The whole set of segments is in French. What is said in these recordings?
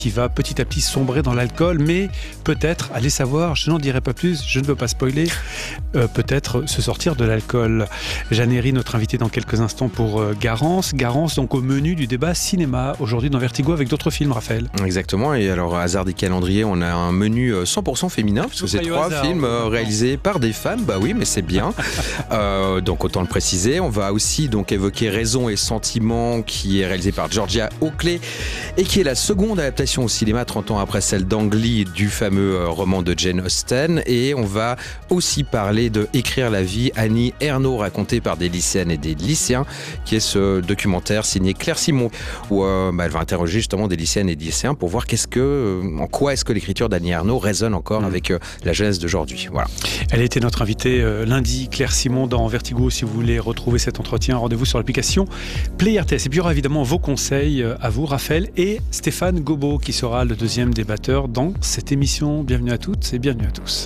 qui va petit à petit sombrer dans l'alcool, mais peut-être, allez savoir, je n'en dirai pas plus, je ne veux pas spoiler, peut-être se sortir de l'alcool. Jeanne Herry, notre invitée dans quelques instants pour Garance. Garance, donc au menu du débat cinéma, aujourd'hui dans Vertigo avec d'autres films, Raphaël. Exactement, et alors hasard des calendriers, on a un menu 100% féminin, parce que c'est 3 films réalisés par des femmes, bah oui, mais c'est bien. Donc autant le préciser. On va aussi donc évoquer Raison et Sentiment, qui est réalisé par Georgia Oakley, et qui est la seconde adaptation au cinéma 30 ans après celle d'Ang Lee du fameux roman de Jane Austen. Et on va aussi parler de Écrire la vie, Annie Ernaux, raconté par des lycéennes et des lycéens, qui est ce documentaire signé Claire Simon, où elle va interroger justement des lycéennes et des lycéens pour voir en quoi est-ce que l'écriture d'Annie Ernaux résonne encore avec la jeunesse d'aujourd'hui. Voilà. Elle était notre invitée lundi, Claire Simon, dans Vertigo. Si vous voulez retrouver cet entretien, rendez-vous sur l'application Play RTS. Et puis il y aura évidemment vos conseils à vous, Raphaël, et Stéphane Gobot, qui sera le deuxième débatteur dans cette émission. Bienvenue à toutes et bienvenue à tous.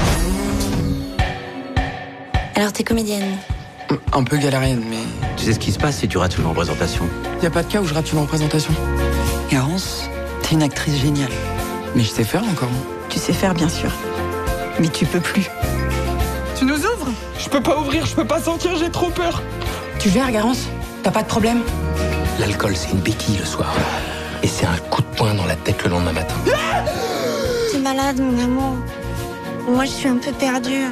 Alors t'es comédienne? Un peu galérienne, mais... Tu sais ce qui se passe si tu rates une représentation? Y a pas de cas où je rate une représentation. Garance, t'es une actrice géniale. Mais je sais faire encore. Tu sais faire, bien sûr. Mais tu peux plus. Tu nous ouvres? Je peux pas ouvrir, je peux pas sortir, j'ai trop peur. Tu gères, Garance? T'as pas de problème? L'alcool, c'est une béquille le soir. Et c'est un coup de poing dans la tête le lendemain matin. T'es malade, mon amour. Moi, je suis un peu perdue.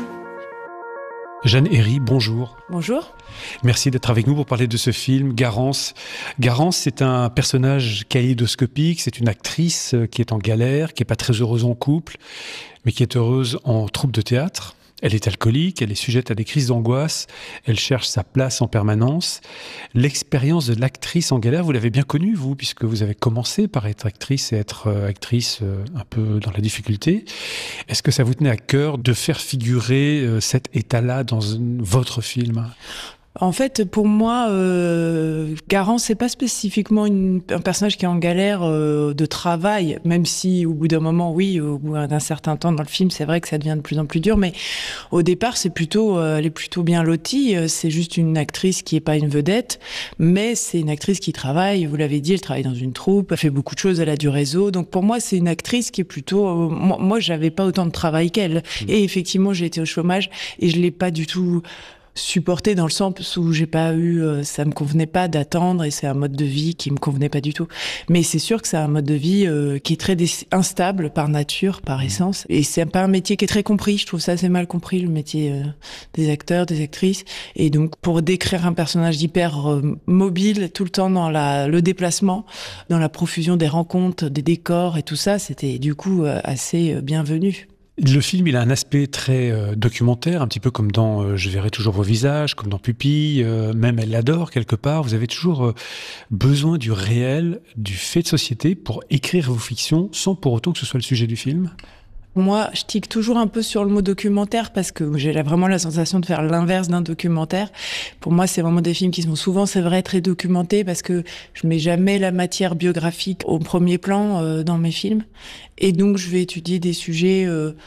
Jeanne Herry, bonjour. Bonjour. Merci d'être avec nous pour parler de ce film, Garance. Garance, c'est un personnage kaléidoscopique, c'est une actrice qui est en galère, qui n'est pas très heureuse en couple, mais qui est heureuse en troupe de théâtre. Elle est alcoolique, elle est sujette à des crises d'angoisse, elle cherche sa place en permanence. L'expérience de l'actrice en galère, vous l'avez bien connue, vous, puisque vous avez commencé par être actrice et être actrice un peu dans la difficulté. Est-ce que ça vous tenait à cœur de faire figurer cet état-là dans votre film ? En fait, pour moi, Garance, c'est pas spécifiquement un personnage qui est en galère de travail, même si au bout d'un moment, oui, au bout d'un certain temps dans le film, c'est vrai que ça devient de plus en plus dur, mais au départ, elle est plutôt bien lotie. C'est juste une actrice qui est pas une vedette, mais c'est une actrice qui travaille, vous l'avez dit, elle travaille dans une troupe, elle fait beaucoup de choses, elle a du réseau. Donc pour moi, c'est une actrice qui est plutôt... moi, j'avais pas autant de travail qu'elle. Et effectivement, j'ai été au chômage et je l'ai pas du tout supporté dans le sens où j'ai pas eu, ça me convenait pas d'attendre et c'est un mode de vie qui me convenait pas du tout. Mais c'est sûr que c'est un mode de vie qui est très instable par nature, par essence. Et c'est pas un métier qui est très compris. Je trouve ça assez mal compris, le métier des acteurs, des actrices. Et donc, pour décrire un personnage hyper mobile, tout le temps dans le déplacement, dans la profusion des rencontres, des décors et tout ça, c'était du coup assez bienvenu. Le film, il a un aspect très documentaire, un petit peu comme dans Je verrai toujours vos visages, comme dans Pupille, même Elle l'adore quelque part. Vous avez toujours besoin du réel, du fait de société pour écrire vos fictions, sans pour autant que ce soit le sujet du film. Moi, je tique toujours un peu sur le mot documentaire parce que j'ai vraiment la sensation de faire l'inverse d'un documentaire. Pour moi, c'est vraiment des films qui sont souvent, c'est vrai, très documentés parce que je mets jamais la matière biographique au premier plan dans mes films. Et donc, je vais étudier des sujets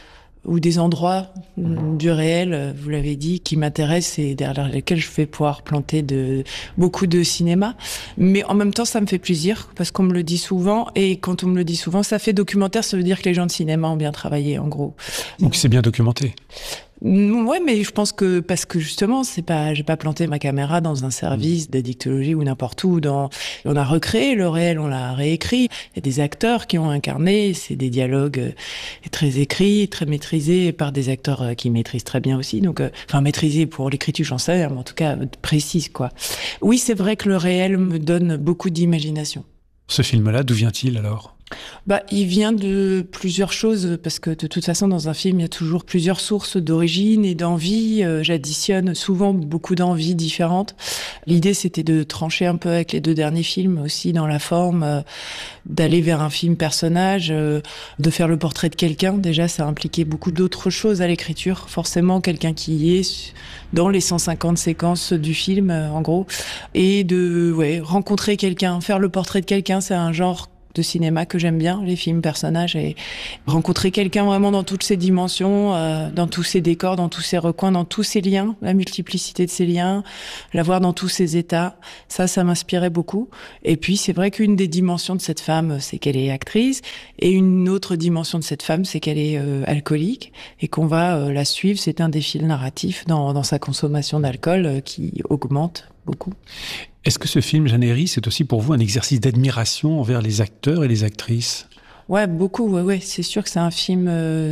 ou des endroits du réel, vous l'avez dit, qui m'intéressent et derrière lesquels je vais pouvoir planter beaucoup de cinéma. Mais en même temps, ça me fait plaisir parce qu'on me le dit souvent et quand on me le dit souvent, ça fait documentaire, ça veut dire que les gens de cinéma ont bien travaillé, en gros. Donc c'est bien documenté. Ouais, mais je pense que parce que justement, j'ai pas planté ma caméra dans un service d'addictologie ou n'importe où. On a recréé le réel, on l'a réécrit. Il y a des acteurs qui ont incarné, c'est des dialogues très écrits, très maîtrisés par des acteurs qui maîtrisent très bien aussi. Donc, maîtrisés pour l'écriture, j'en sais, mais en tout cas précise, quoi. Oui, c'est vrai que le réel me donne beaucoup d'imagination. Ce film-là, d'où vient-il alors ? Il vient de plusieurs choses, parce que de toute façon, dans un film, il y a toujours plusieurs sources d'origine et d'envie. J'additionne souvent beaucoup d'envies différentes. L'idée, c'était de trancher un peu avec les 2 derniers films aussi dans la forme, d'aller vers un film personnage, de faire le portrait de quelqu'un. Déjà, ça impliquait beaucoup d'autres choses à l'écriture. Forcément, quelqu'un qui est dans les 150 séquences du film, en gros. Et de rencontrer quelqu'un, faire le portrait de quelqu'un, c'est un genre de cinéma que j'aime bien, les films personnages, et rencontrer quelqu'un vraiment dans toutes ses dimensions, dans tous ses décors, dans tous ses recoins, dans tous ses liens, la multiplicité de ses liens, la voir dans tous ses états, ça m'inspirait beaucoup. Et puis c'est vrai qu'une des dimensions de cette femme, c'est qu'elle est actrice, et une autre dimension de cette femme, c'est qu'elle est alcoolique, et qu'on va la suivre. C'est un des fils narratifs dans sa consommation d'alcool qui augmente beaucoup. Est-ce que ce film, Jeanne Herry, c'est aussi pour vous un exercice d'admiration envers les acteurs et les actrices ? Ouais, beaucoup, ouais. C'est sûr que c'est un film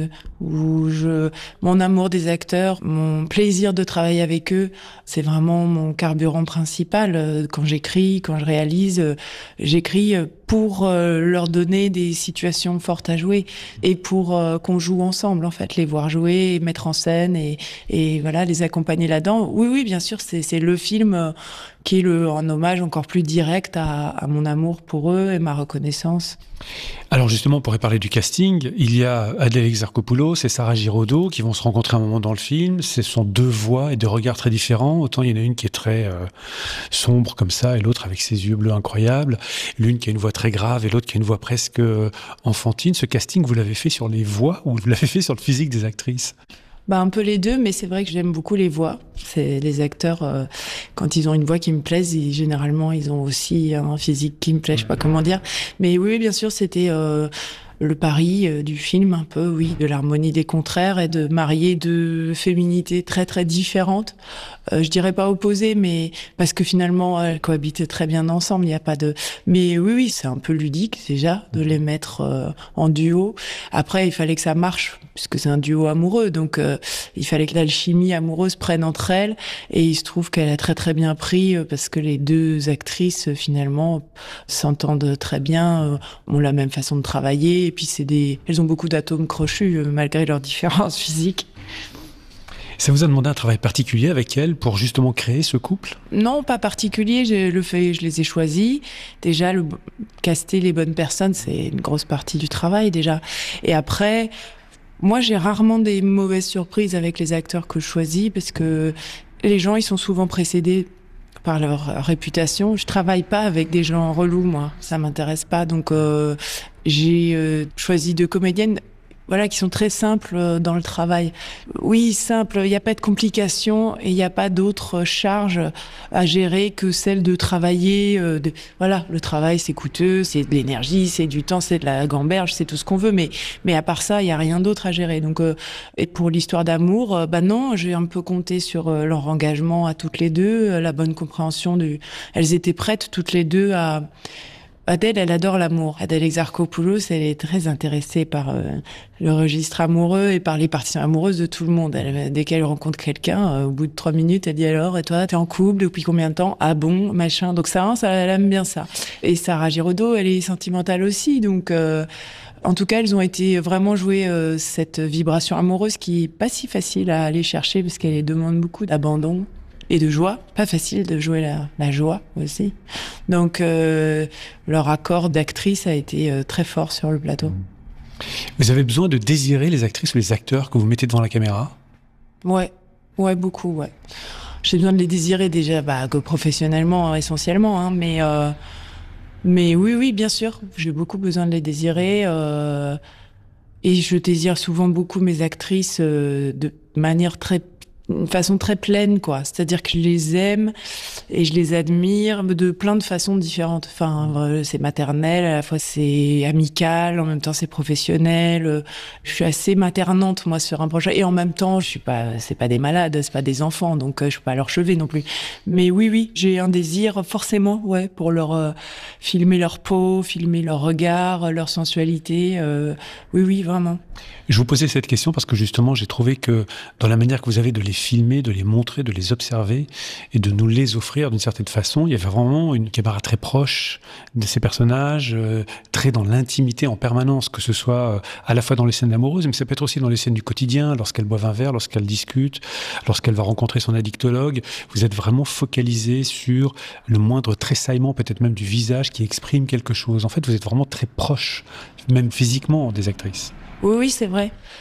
où mon amour des acteurs, mon plaisir de travailler avec eux, c'est vraiment mon carburant principal. Quand j'écris, quand je réalise, j'écris pour leur donner des situations fortes à jouer et pour qu'on joue ensemble, en fait, les voir jouer, mettre en scène et voilà, les accompagner là-dedans. Oui, bien sûr, c'est le film qui est un hommage encore plus direct à mon amour pour eux et ma reconnaissance. Alors justement, on pourrait parler du casting. Il y a Adèle Exarchopoulos et Sarah Giraudot qui vont se rencontrer un moment dans le film. Ce sont deux voix et deux regards très différents. Autant il y en a une qui est très sombre comme ça et l'autre avec ses yeux bleus incroyables. L'une qui a une voix très grave et l'autre qui a une voix presque enfantine. Ce casting, vous l'avez fait sur les voix ou vous l'avez fait sur le physique des actrices ? Un peu les deux, mais c'est vrai que j'aime beaucoup les voix. C'est les acteurs, quand ils ont une voix qui me plaise, généralement, ils ont aussi un physique qui me plaît, je sais pas comment dire. Mais oui, bien sûr, c'était le pari du film, un peu, oui, de l'harmonie des contraires et de marier deux féminités très, très différentes. Je dirais pas opposées, mais parce que finalement, elles cohabitent très bien ensemble, il n'y a pas de... Mais oui, c'est un peu ludique, déjà, de les mettre en duo. Après, il fallait que ça marche, puisque c'est un duo amoureux, donc il fallait que l'alchimie amoureuse prenne entre elles, et il se trouve qu'elle a très, très bien pris, parce que les deux actrices, finalement, s'entendent très bien, ont la même façon de travailler, et puis elles ont beaucoup d'atomes crochus, malgré leurs différences physiques. Ça vous a demandé un travail particulier avec elle pour justement créer ce couple ? Non, pas particulier. Je les ai choisis. Déjà, caster les bonnes personnes, c'est une grosse partie du travail déjà. Et après, moi, j'ai rarement des mauvaises surprises avec les acteurs que je choisis parce que les gens, ils sont souvent précédés par leur réputation. Je travaille pas avec des gens relous, moi. Ça m'intéresse pas. Donc, j'ai choisi deux comédiennes qui sont très simples dans le travail. Oui, simple, il n'y a pas de complications et il n'y a pas d'autres charges à gérer que celle de travailler. Le travail, c'est coûteux, c'est de l'énergie, c'est du temps, c'est de la gamberge, c'est tout ce qu'on veut, mais à part ça, il n'y a rien d'autre à gérer. Donc, et pour l'histoire d'amour, non, j'ai un peu compté sur leur engagement à toutes les deux, la bonne compréhension Elles étaient prêtes toutes les deux à... Adèle, elle adore l'amour. Adèle Exarchopoulos, elle est très intéressée par le registre amoureux et par les parties amoureuses de tout le monde. Dès qu'elle rencontre quelqu'un, au bout de 3 minutes, elle dit alors, et toi, t'es en couple depuis combien de temps ? Ah bon, machin. Donc ça, elle aime bien ça. Et Sarah Giraudot, elle est sentimentale aussi. Donc, en tout cas, elles ont été vraiment jouer cette vibration amoureuse qui est pas si facile à aller chercher parce qu'elle demande beaucoup d'abandon et de joie. Pas facile de jouer la joie aussi. Donc, leur accord d'actrice a été très fort sur le plateau. Vous avez besoin de désirer les actrices ou les acteurs que vous mettez devant la caméra ? Ouais, beaucoup, ouais. J'ai besoin de les désirer déjà, que professionnellement, essentiellement, hein, mais oui, bien sûr. J'ai beaucoup besoin de les désirer, et je désire souvent beaucoup mes actrices de manière une façon très pleine, quoi. C'est-à-dire que je les aime et je les admire de plein de façons différentes. Enfin, c'est maternel, à la fois c'est amical, en même temps c'est professionnel. Je suis assez maternante, moi, sur un projet. Et en même temps, c'est pas des malades, c'est pas des enfants, donc je suis pas à leur chevet non plus. Mais oui, j'ai un désir, forcément, pour leur filmer leur peau, filmer leur regard, leur sensualité. Oui, vraiment. Je vous posais cette question parce que justement, j'ai trouvé que dans la manière que vous avez de les filmer, de les montrer, de les observer et de nous les offrir d'une certaine façon, il y avait vraiment une caméra très proche de ces personnages, très dans l'intimité en permanence, que ce soit à la fois dans les scènes amoureuses, mais ça peut être aussi dans les scènes du quotidien, lorsqu'elles boivent un verre, lorsqu'elles discutent, lorsqu'elle va rencontrer son addictologue. Vous êtes vraiment focalisé sur le moindre tressaillement, peut-être même du visage qui exprime quelque chose. En fait, vous êtes vraiment très proche, même physiquement, des actrices. Oui, c'est vrai.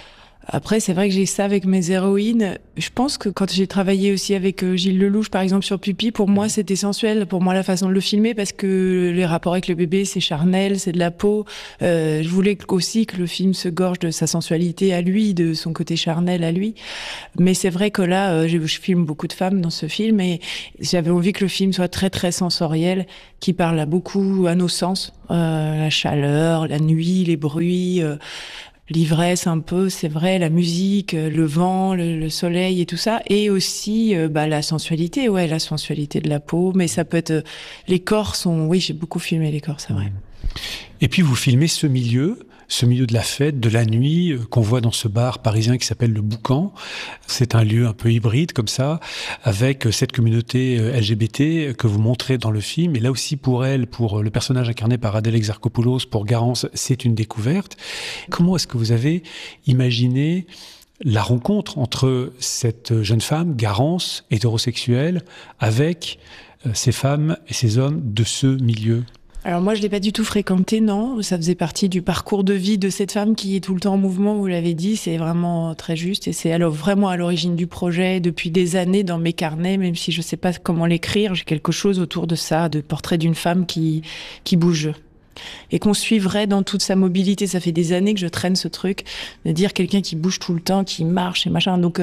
Après, c'est vrai que j'ai ça avec mes héroïnes. Je pense que quand j'ai travaillé aussi avec Gilles Lelouch, par exemple, sur Pupille, pour moi, c'était essentiel. Pour moi, la façon de le filmer, parce que les rapports avec le bébé, c'est charnel, c'est de la peau. Je voulais aussi que le film se gorge de sa sensualité à lui, de son côté charnel à lui. Mais c'est vrai que là, je filme beaucoup de femmes dans ce film et j'avais envie que le film soit très, très sensoriel, qui parle beaucoup à nos sens. La chaleur, la nuit, les bruits, l'ivresse un peu, c'est vrai, la musique, le vent, le soleil et tout ça. Et aussi la sensualité, la sensualité de la peau. Mais ça peut être... les corps sont... Oui, j'ai beaucoup filmé les corps, c'est vrai. Et puis vous filmez ce milieu de la fête, de la nuit, qu'on voit dans ce bar parisien qui s'appelle le Boucan. C'est un lieu un peu hybride comme ça, avec cette communauté LGBT que vous montrez dans le film. Et là aussi pour le personnage incarné par Adèle Exarchopoulos, pour Garance, c'est une découverte. Comment est-ce que vous avez imaginé la rencontre entre cette jeune femme, Garance, hétérosexuelle, avec ces femmes et ces hommes de ce milieu ? Alors moi, je l'ai pas du tout fréquenté, non. Ça faisait partie du parcours de vie de cette femme qui est tout le temps en mouvement, vous l'avez dit. C'est vraiment très juste et c'est vraiment à l'origine du projet depuis des années dans mes carnets, même si je sais pas comment l'écrire. J'ai quelque chose autour de ça, de portrait d'une femme qui bouge. Et qu'on suivrait dans toute sa mobilité. Ça fait des années que je traîne ce truc de dire quelqu'un qui bouge tout le temps, qui marche et machin. Donc,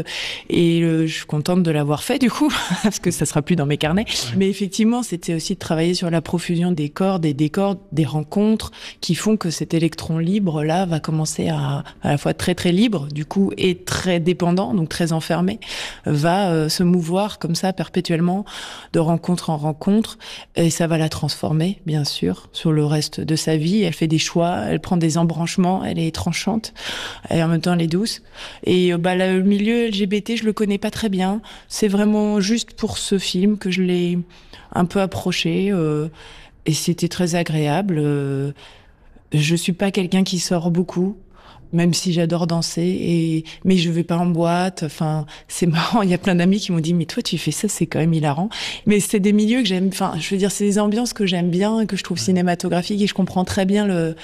je suis contente de l'avoir fait du coup, parce que ça sera plus dans mes carnets. Mais effectivement, c'était aussi de travailler sur la profusion des corps, des rencontres qui font que cet électron libre là va commencer à la fois très très libre du coup et très dépendant, donc très enfermé, va se mouvoir comme ça perpétuellement de rencontre en rencontre et ça va la transformer bien sûr sur le reste de sa vie. Elle fait des choix, elle prend des embranchements, elle est tranchante et en même temps elle est douce. Et le milieu LGBT, je le connais pas très bien. C'est vraiment juste pour ce film que je l'ai un peu approché et c'était très agréable. Je suis pas quelqu'un qui sort beaucoup, même si j'adore danser, mais je vais pas en boîte. Enfin, c'est marrant. Il y a plein d'amis qui m'ont dit, mais toi, tu fais ça, c'est quand même hilarant. Mais c'est des milieux que j'aime. Enfin, je veux dire, c'est des ambiances que j'aime bien, que je trouve cinématographiques et je comprends très bien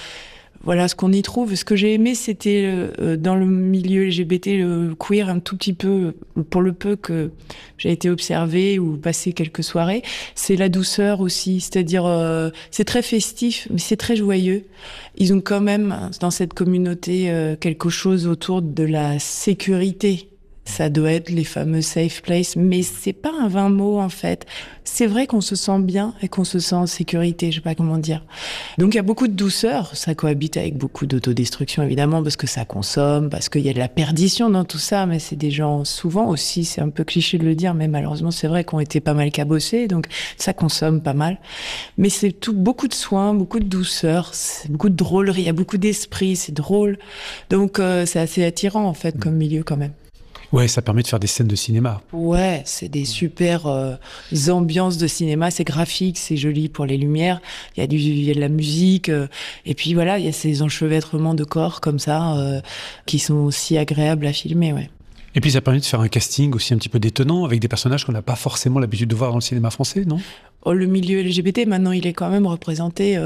ce qu'on y trouve. Ce que j'ai aimé, c'était dans le milieu LGBT, le queer, un tout petit peu, pour le peu que j'ai été observée ou passé quelques soirées, c'est la douceur aussi. C'est-à-dire, c'est très festif, mais c'est très joyeux. Ils ont quand même, dans cette communauté, quelque chose autour de la sécurité. Ça doit être les fameux safe places, mais c'est pas un vain mot en fait. C'est vrai qu'on se sent bien et qu'on se sent en sécurité, je sais pas comment dire. Donc il y a beaucoup de douceur, ça cohabite avec beaucoup d'autodestruction évidemment, parce que ça consomme, parce qu'il y a de la perdition dans tout ça, mais c'est des gens souvent aussi, c'est un peu cliché de le dire, mais malheureusement c'est vrai qu'on était pas mal cabossés, donc ça consomme pas mal. Mais c'est beaucoup de soins, beaucoup de douceur, c'est beaucoup de drôlerie, il y a beaucoup d'esprit, c'est drôle. Donc c'est assez attirant en fait comme milieu quand même. Ouais, ça permet de faire des scènes de cinéma. Ouais, c'est des super ambiances de cinéma, c'est graphique, c'est joli pour les lumières, il y a de la musique, et puis voilà, il y a ces enchevêtrements de corps comme ça, qui sont aussi agréables à filmer, ouais. Et puis ça permet de faire un casting aussi un petit peu détonnant, avec des personnages qu'on n'a pas forcément l'habitude de voir dans le cinéma français, non ? Le milieu LGBT, maintenant, il est quand même représenté,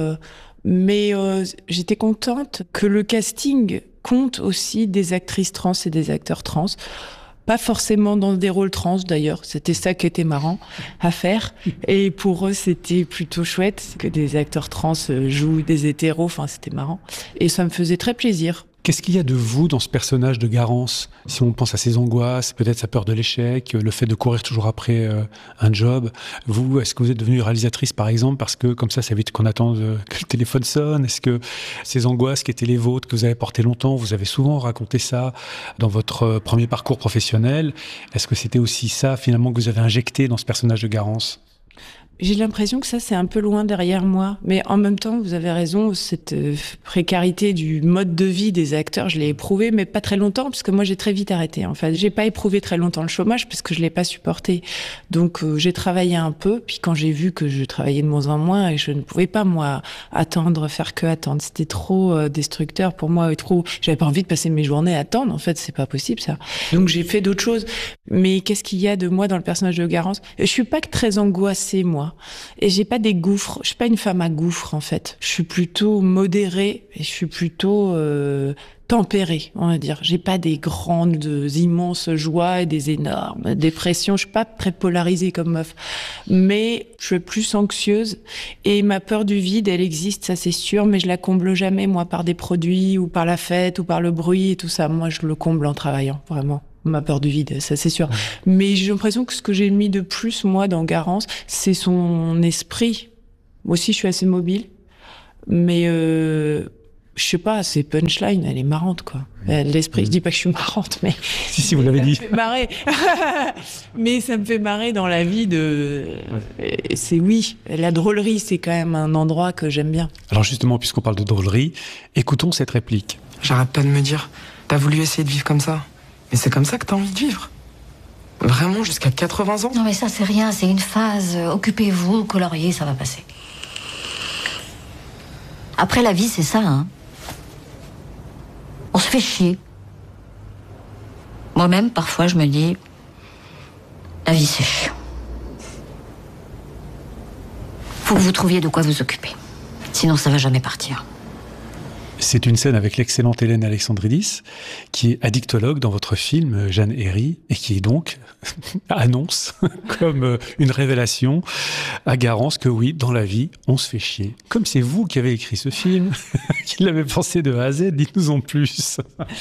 mais j'étais contente que le casting compte aussi des actrices trans et des acteurs trans. Pas forcément dans des rôles trans d'ailleurs, c'était ça qui était marrant à faire. Et pour eux, c'était plutôt chouette que des acteurs trans jouent des hétéros, enfin c'était marrant. Et ça me faisait très plaisir. Qu'est-ce qu'il y a de vous dans ce personnage de Garance ? Si on pense à ses angoisses, peut-être sa peur de l'échec, le fait de courir toujours après un job. Vous, est-ce que vous êtes devenue réalisatrice par exemple parce que comme ça évite qu'on attende que le téléphone sonne ? Est-ce que ces angoisses qui étaient les vôtres, que vous avez portées longtemps, vous avez souvent raconté ça dans votre premier parcours professionnel ? Est-ce que c'était aussi ça finalement que vous avez injecté dans ce personnage de Garance ? J'ai l'impression que ça, c'est un peu loin derrière moi. Mais en même temps, vous avez raison, cette précarité du mode de vie des acteurs, je l'ai éprouvé, mais pas très longtemps, parce que moi, j'ai très vite arrêté. En fait, j'ai pas éprouvé très longtemps le chômage, parce que je l'ai pas supporté. Donc, j'ai travaillé un peu, puis quand j'ai vu que je travaillais de moins en moins, et je ne pouvais pas, moi, faire que attendre. C'était trop destructeur pour moi, et j'avais pas envie de passer mes journées à attendre. En fait, c'est pas possible, ça. Donc, j'ai fait d'autres choses. Mais qu'est-ce qu'il y a de moi dans le personnage de Garance ? Je suis pas que très angoissée, moi. moi. Et j'ai pas des gouffres. Je suis pas une femme à gouffres, en fait. Je suis plutôt modérée et je suis plutôt tempérée, on va dire. J'ai pas des grandes, immenses joies et des énormes dépressions. Je suis pas très polarisée comme meuf. Mais je suis plus anxieuse. Et ma peur du vide, elle existe, ça c'est sûr, mais je la comble jamais, moi, par des produits ou par la fête ou par le bruit et tout ça. Moi, je le comble en travaillant, vraiment. Ma peur du vide, ça c'est sûr. Mais j'ai l'impression que ce que j'ai mis de plus, moi, dans Garance, c'est son esprit. Moi aussi, je suis assez mobile. Mais je sais pas, ses punchlines, elle est marrante, quoi. L'esprit, je dis pas que je suis marrante, mais... Si, vous l'avez dit. Ça me fait marrer. Mais ça me fait marrer dans la vie de... C'est la drôlerie, c'est quand même un endroit que j'aime bien. Alors justement, puisqu'on parle de drôlerie, écoutons cette réplique. J'arrête pas de me dire, t'as voulu essayer de vivre comme ça, mais c'est comme ça que t'as envie de vivre. Vraiment, jusqu'à 80 ans. Non mais ça c'est rien, c'est une phase. Occupez-vous, coloriez, ça va passer. Après la vie, c'est ça, hein. On se fait chier. Moi-même, parfois, je me dis... La vie, c'est chiant. Faut que vous trouviez de quoi vous occuper. Sinon, ça va jamais partir. C'est une scène avec l'excellente Hélène Alexandridis, qui est addictologue dans votre film, Jeanne Herry, et qui donc annonce comme une révélation à Garance que oui, dans la vie, on se fait chier. Comme c'est vous qui avez écrit ce film, qui l'avez pensé de A à Z, dites-nous en plus.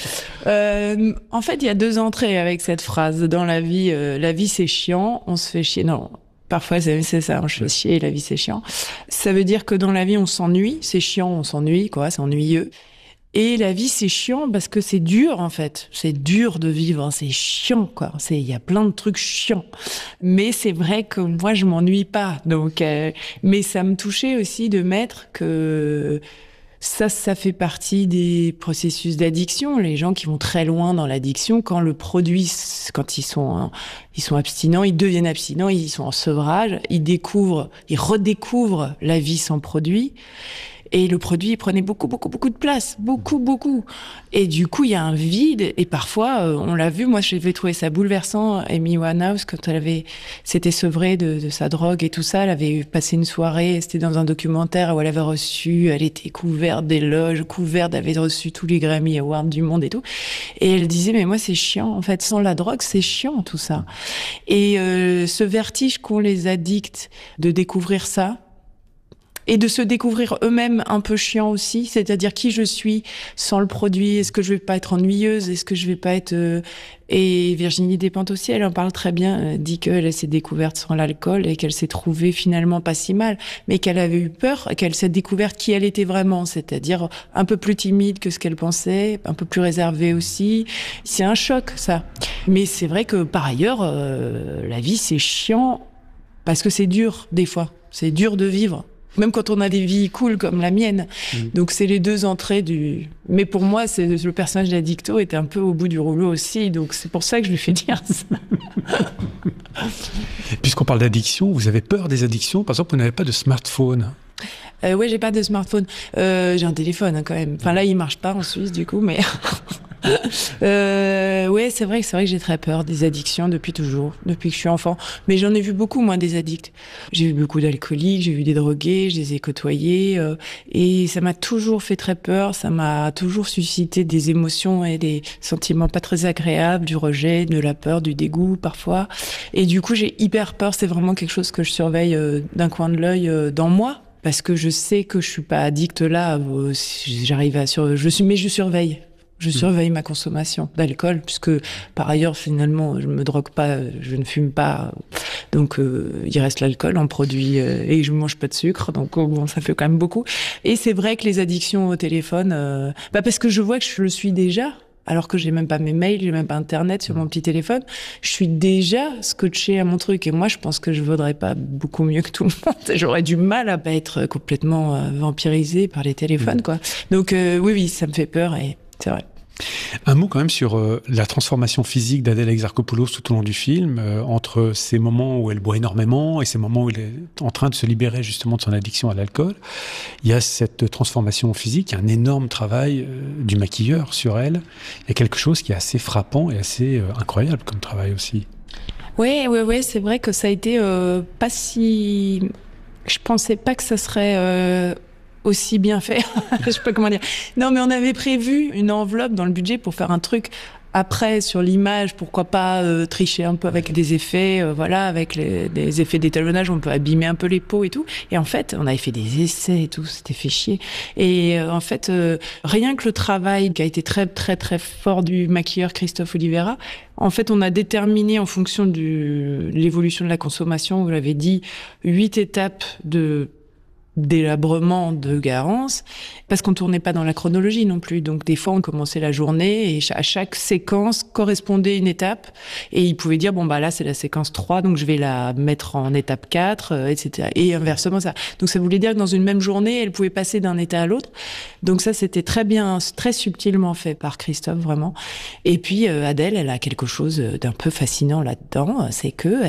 En fait, il y a 2 entrées avec cette phrase. Dans la vie c'est chiant, on se fait chier. Non. Parfois, c'est ça, on se fait chier, la vie, c'est chiant. Ça veut dire que dans la vie, on s'ennuie. C'est chiant, on s'ennuie, quoi, c'est ennuyeux. Et la vie, c'est chiant parce que c'est dur, en fait. C'est dur de vivre, hein, c'est chiant, quoi. Il y a plein de trucs chiants. Mais c'est vrai que moi, je m'ennuie pas. Donc, mais ça me touchait aussi de mettre que... Ça fait partie des processus d'addiction. Les gens qui vont très loin dans l'addiction, quand le produit, quand ils sont abstinents, ils deviennent abstinents, ils sont en sevrage, ils redécouvrent la vie sans produit. Et le produit, il prenait beaucoup de place. Beaucoup. Et du coup, il y a un vide. Et parfois, on l'a vu, moi, j'avais trouvé ça bouleversant. Amy Winehouse, quand elle s'était sevrée de sa drogue et tout ça, elle avait passé une soirée, c'était dans un documentaire où elle était couverte d'éloges, elle avait reçu tous les Grammy Awards du monde et tout. Et elle disait, mais moi, c'est chiant. En fait, sans la drogue, c'est chiant, tout ça. Et ce vertige qu'ont les addicts de découvrir ça, et de se découvrir eux-mêmes un peu chiant aussi, c'est-à-dire qui je suis sans le produit, est-ce que je vais pas être ennuyeuse, est-ce que je vais pas être... Et Virginie Despentes aussi, elle en parle très bien, elle dit qu'elle s'est découverte sans l'alcool et qu'elle s'est trouvée finalement pas si mal, mais qu'elle avait eu peur, qu'elle s'est découverte qui elle était vraiment, c'est-à-dire un peu plus timide que ce qu'elle pensait, un peu plus réservée aussi. C'est un choc, ça. Mais c'est vrai que par ailleurs, la vie c'est chiant parce que c'est dur des fois, c'est dur de vivre. Même quand on a des vies cool comme la mienne. Donc c'est les 2 entrées du... Mais pour moi, le personnage d'Addicto était un peu au bout du rouleau aussi. Donc c'est pour ça que je lui fais dire ça. Puisqu'on parle d'addiction, vous avez peur des addictions. Par exemple, vous n'avez pas de smartphone. Ouais, j'ai pas de smartphone. J'ai un téléphone hein, quand même. Enfin là, il marche pas en Suisse du coup, mais... Ouais, c'est vrai que j'ai très peur des addictions depuis toujours, depuis que je suis enfant. Mais j'en ai vu beaucoup, moi, des addicts. J'ai vu beaucoup d'alcooliques, j'ai vu des drogués, je les ai côtoyés. Et ça m'a toujours fait très peur, ça m'a toujours suscité des émotions et des sentiments pas très agréables, du rejet, de la peur, du dégoût parfois. Et du coup, j'ai hyper peur, c'est vraiment quelque chose que je surveille d'un coin de l'œil dans moi. Parce que je sais que je suis pas addict là, je surveille. Je surveille ma consommation d'alcool, puisque par ailleurs, finalement, je me drogue pas, je ne fume pas. Donc, il reste l'alcool en produit et je mange pas de sucre. Donc, bon, ça fait quand même beaucoup. Et c'est vrai que les addictions au téléphone, parce que je vois que je le suis déjà. Alors que j'ai même pas mes mails, j'ai même pas Internet sur mon petit téléphone. Je suis déjà scotchée à mon truc. Et moi, je pense que je vaudrais pas beaucoup mieux que tout le monde. J'aurais du mal à pas être complètement vampirisée par les téléphones, quoi. Donc, oui, ça me fait peur et c'est vrai. Un mot quand même sur la transformation physique d'Adèle Exarchopoulos tout au long du film, entre ces moments où elle boit énormément et ces moments où elle est en train de se libérer justement de son addiction à l'alcool. Il y a cette transformation physique, il y a un énorme travail du maquilleur sur elle. Il y a quelque chose qui est assez frappant et assez incroyable comme travail aussi. Ouais, c'est vrai que ça a été pas si... Je pensais pas que ça serait aussi bien fait. Je sais pas comment dire. Non, mais on avait prévu une enveloppe dans le budget pour faire un truc. Après, sur l'image, pourquoi pas tricher un peu avec des effets, avec des effets d'étalonnage, on peut abîmer un peu les peaux et tout. Et en fait, on avait fait des essais et tout, c'était fait chier. Et en fait, rien que le travail qui a été très, très, très fort du maquilleur Christophe Oliveira, en fait, on a déterminé en fonction de l'évolution de la consommation, vous l'avez dit, 8 étapes d'élabrement de Garance, parce qu'on tournait pas dans la chronologie non plus. Donc des fois on commençait la journée et à chaque séquence correspondait une étape et il pouvait dire là c'est la séquence 3 donc je vais la mettre en étape 4 etc. et inversement ça. Donc ça voulait dire que dans une même journée elle pouvait passer d'un état à l'autre. Donc ça c'était très bien, très subtilement fait par Christophe vraiment. Et puis Adèle, elle a quelque chose d'un peu fascinant là-dedans, c'est que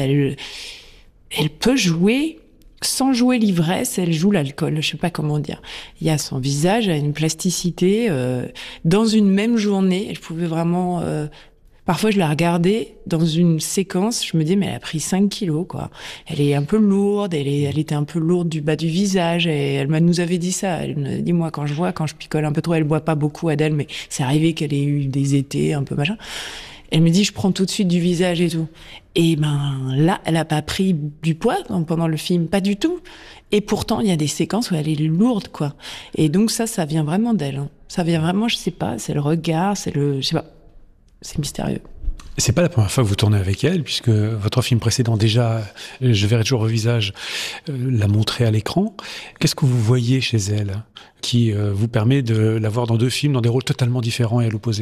elle peut jouer sans jouer l'ivresse, elle joue l'alcool. Je sais pas comment dire. Il y a son visage, elle a une plasticité. Dans une même journée, je pouvais vraiment... parfois, je la regardais dans une séquence, je me dis, mais elle a pris 5 kilos, quoi. Elle est un peu lourde, elle était un peu lourde du bas du visage, et elle nous avait dit ça. Elle me dit, moi, quand je picole un peu trop, elle boit pas beaucoup, Adèle, mais c'est arrivé qu'elle ait eu des étés un peu machin. Elle me dit, je prends tout de suite du visage et tout. Et là, elle a pas pris du poids pendant le film, pas du tout. Et pourtant, il y a des séquences où elle est lourde, quoi. Et donc ça vient vraiment d'elle. Hein. Ça vient vraiment, je sais pas, c'est le regard, je sais pas, c'est mystérieux. C'est pas la première fois que vous tournez avec elle, puisque votre film précédent déjà, Je verrai toujours au visage, l'a montré à l'écran. Qu'est-ce que vous voyez chez elle qui vous permet de la voir dans 2 films, dans des rôles totalement différents et à l'opposé ?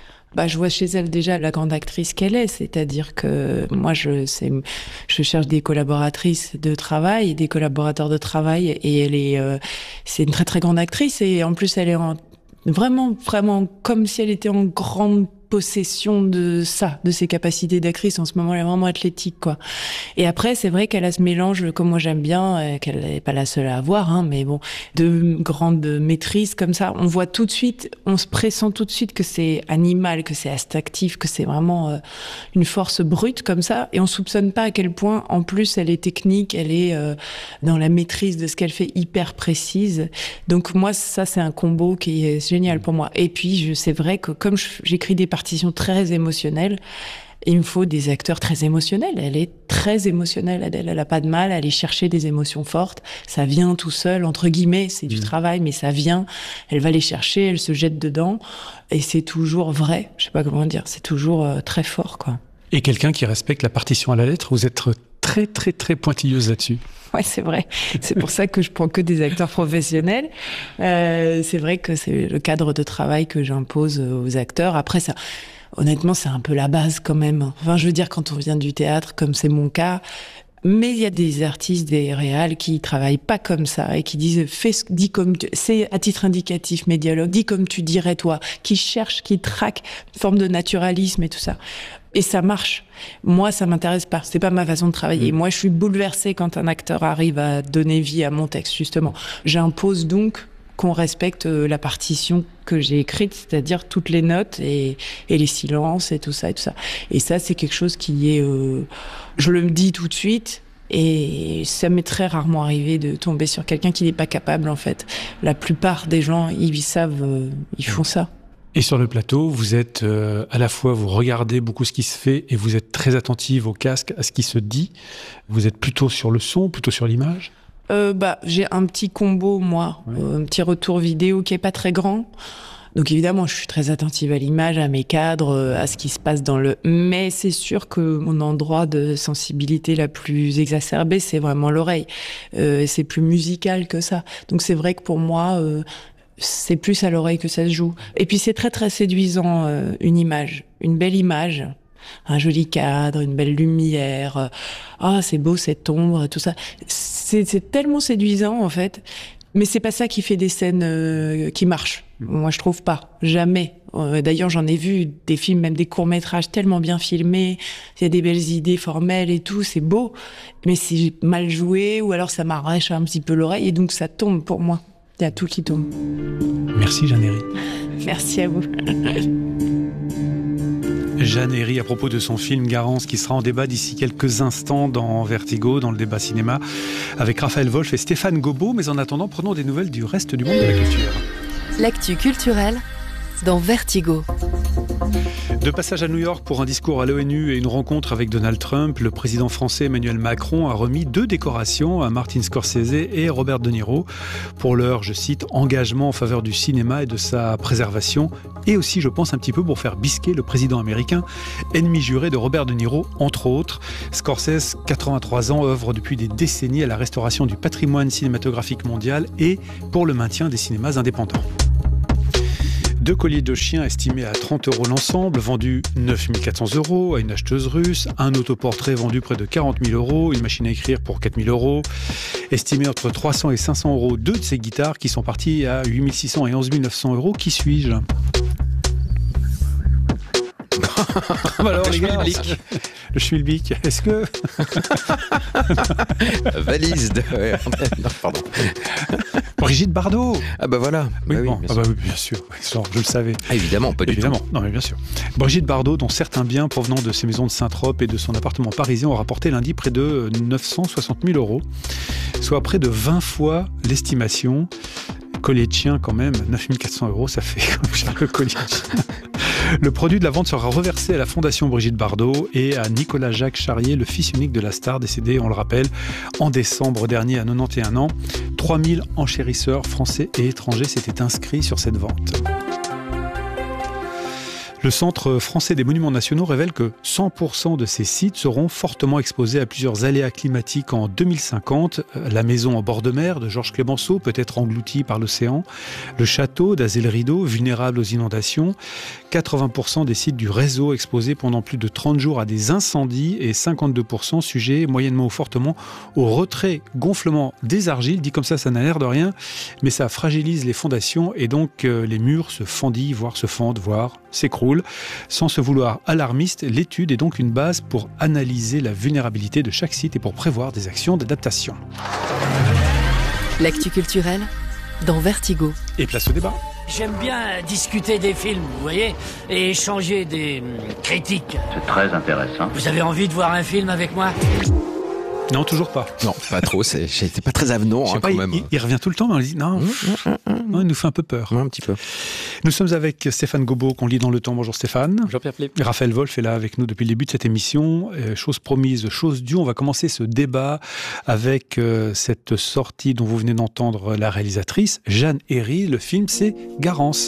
Je vois chez elle déjà la grande actrice qu'elle est, c'est-à-dire que moi je cherche des collaboratrices de travail, des collaborateurs de travail, et c'est une très très grande actrice, et en plus elle est vraiment comme si elle était en grande possession de ses capacités d'actrice. En ce moment, elle est vraiment athlétique, quoi. Et après, c'est vrai qu'elle a ce mélange, comme moi j'aime bien, qu'elle n'est pas la seule à avoir, mais bon, de grande maîtrise comme ça. On voit tout de suite, on se pressent tout de suite que c'est animal, que c'est instinctif, que c'est vraiment une force brute comme ça. Et on soupçonne pas à quel point, en plus, elle est technique, elle est dans la maîtrise de ce qu'elle fait, hyper précise. Donc moi, ça, c'est un combo qui est génial pour moi. Et puis, c'est vrai que comme j'écris des partitions très émotionnelles, il me faut des acteurs très émotionnels. Elle est très émotionnelle, Adèle. Elle a pas de mal à aller chercher des émotions fortes. Ça vient tout seul, entre guillemets. C'est du travail, mais ça vient. Elle va les chercher, elle se jette dedans. Et c'est toujours vrai. Je sais pas comment dire. C'est toujours très fort, quoi. Et quelqu'un qui respecte la partition à la lettre, vous êtes très, très, très pointilleuse là-dessus. Ouais, c'est vrai. C'est pour ça que je prends que des acteurs professionnels. C'est vrai que c'est le cadre de travail que j'impose aux acteurs. Après, ça, honnêtement, c'est un peu la base quand même. Enfin, je veux dire, quand on vient du théâtre, comme c'est mon cas, mais il y a des artistes, des réals qui travaillent pas comme ça et qui disent dis comme c'est à titre indicatif mes dialogues, dis comme tu dirais toi, qui cherchent, qui traquent une forme de naturalisme et tout ça. Et ça marche. Moi, ça m'intéresse pas. C'est pas ma façon de travailler. Moi, je suis bouleversée quand un acteur arrive à donner vie à mon texte, justement. J'impose donc qu'on respecte la partition que j'ai écrite, c'est-à-dire toutes les notes et les silences et tout ça et tout ça. Et ça, c'est quelque chose qui est... je le dis tout de suite. Et ça m'est très rarement arrivé de tomber sur quelqu'un qui n'est pas capable, en fait. La plupart des gens, ils savent, ils font ça. Et sur le plateau, vous êtes à la fois, vous regardez beaucoup ce qui se fait et vous êtes très attentive au casque, à ce qui se dit. Vous êtes plutôt sur le son, plutôt sur l'image ? J'ai un petit combo, moi, un petit retour vidéo qui est pas très grand. Donc évidemment, je suis très attentive à l'image, à mes cadres, à ce qui se passe dans le... Mais c'est sûr que mon endroit de sensibilité la plus exacerbée, c'est vraiment l'oreille. C'est plus musical que ça. Donc c'est vrai que pour moi... c'est plus à l'oreille que ça se joue. Et puis c'est très très séduisant, une image, une belle image, un joli cadre, une belle lumière. C'est beau cette ombre, tout ça. C'est tellement séduisant en fait. Mais c'est pas ça qui fait des scènes qui marchent. Moi je trouve pas, jamais. D'ailleurs j'en ai vu des films, même des courts-métrages tellement bien filmés. Il y a des belles idées formelles et tout, c'est beau. Mais c'est mal joué ou alors ça m'arrache un petit peu l'oreille et donc ça tombe pour moi. Il y a tout qui tombe. Merci Jeanne Herry. Merci à vous. Jeanne Herry à propos de son film Garance qui sera en débat d'ici quelques instants dans Vertigo, dans le débat cinéma, avec Raphaël Wolf et Stéphane Gobot. Mais en attendant, prenons des nouvelles du reste du monde de la culture. L'actu culturelle dans Vertigo. De passage à New York pour un discours à l'ONU et une rencontre avec Donald Trump, le président français Emmanuel Macron a remis 2 décorations à Martin Scorsese et Robert De Niro pour leur, je cite, engagement en faveur du cinéma et de sa préservation, et aussi, je pense, un petit peu pour faire bisquer le président américain, ennemi juré de Robert De Niro, entre autres. Scorsese, 83 ans, œuvre depuis des décennies à la restauration du patrimoine cinématographique mondial et pour le maintien des cinémas indépendants. 2 colliers de chiens estimés à 30 € l'ensemble, vendus 9 400 € à une acheteuse russe, un autoportrait vendu près de 40 000 €, une machine à écrire pour 4 000 €, estimé entre 300 et 500 €, 2 de ces guitares qui sont parties à 8 600 et 11 900 €. Qui suis-je ? Alors les gars, le schmilblick, est-ce que... Valise de... non, pardon. Brigitte Bardot. Ah bah voilà. Oui, bah oui, bon, bien ah sûr. bah oui, bien sûr, je le savais. Ah, évidemment, pas du Évidemment, tout. non mais bien sûr. Brigitte Bardot, dont certains biens provenant de ses maisons de Saint-Trope et de son appartement parisien ont rapporté lundi près de 960 000 €, soit près de 20 fois l'estimation. Collier de chien quand même, 9 400 €, ça fait comme cher le collier de chien. Le produit de la vente sera reversé à la Fondation Brigitte Bardot et à Nicolas-Jacques Charrier, le fils unique de la star, décédé, on le rappelle, en décembre dernier à 91 ans. 3000 enchérisseurs français et étrangers s'étaient inscrits sur cette vente. Le Centre français des monuments nationaux révèle que 100% de ces sites seront fortement exposés à plusieurs aléas climatiques en 2050. La maison en bord de mer de Georges Clemenceau peut être engloutie par l'océan. Le château d'Azay le Rideau, vulnérable aux inondations. 80% des sites du réseau exposés pendant plus de 30 jours à des incendies et 52% sujets moyennement ou fortement au retrait, gonflement des argiles. Dit comme ça n'a l'air de rien, mais ça fragilise les fondations et donc les murs se fendillent, voire se fendent, voire s'écroulent. Sans se vouloir alarmiste, l'étude est donc une base pour analyser la vulnérabilité de chaque site et pour prévoir des actions d'adaptation. L'actu culturelle dans Vertigo. Et place au débat. J'aime bien discuter des films, vous voyez, et échanger des critiques. C'est très intéressant. Vous avez envie de voir un film avec moi ? Non, toujours pas. Non, pas trop. J'étais pas très avenant quand même. Il revient tout le temps, mais on dit non, non, il nous fait un peu peur. Un petit peu. Nous sommes avec Stéphane Gobot, qu'on lit dans Le Temps. Bonjour Stéphane. Bonjour Pierre Philippe. Raphaël Wolf est là avec nous depuis le début de cette émission. Chose promise, chose due. On va commencer ce débat avec cette sortie dont vous venez d'entendre la réalisatrice, Jeanne Herry. Le film, c'est Garance.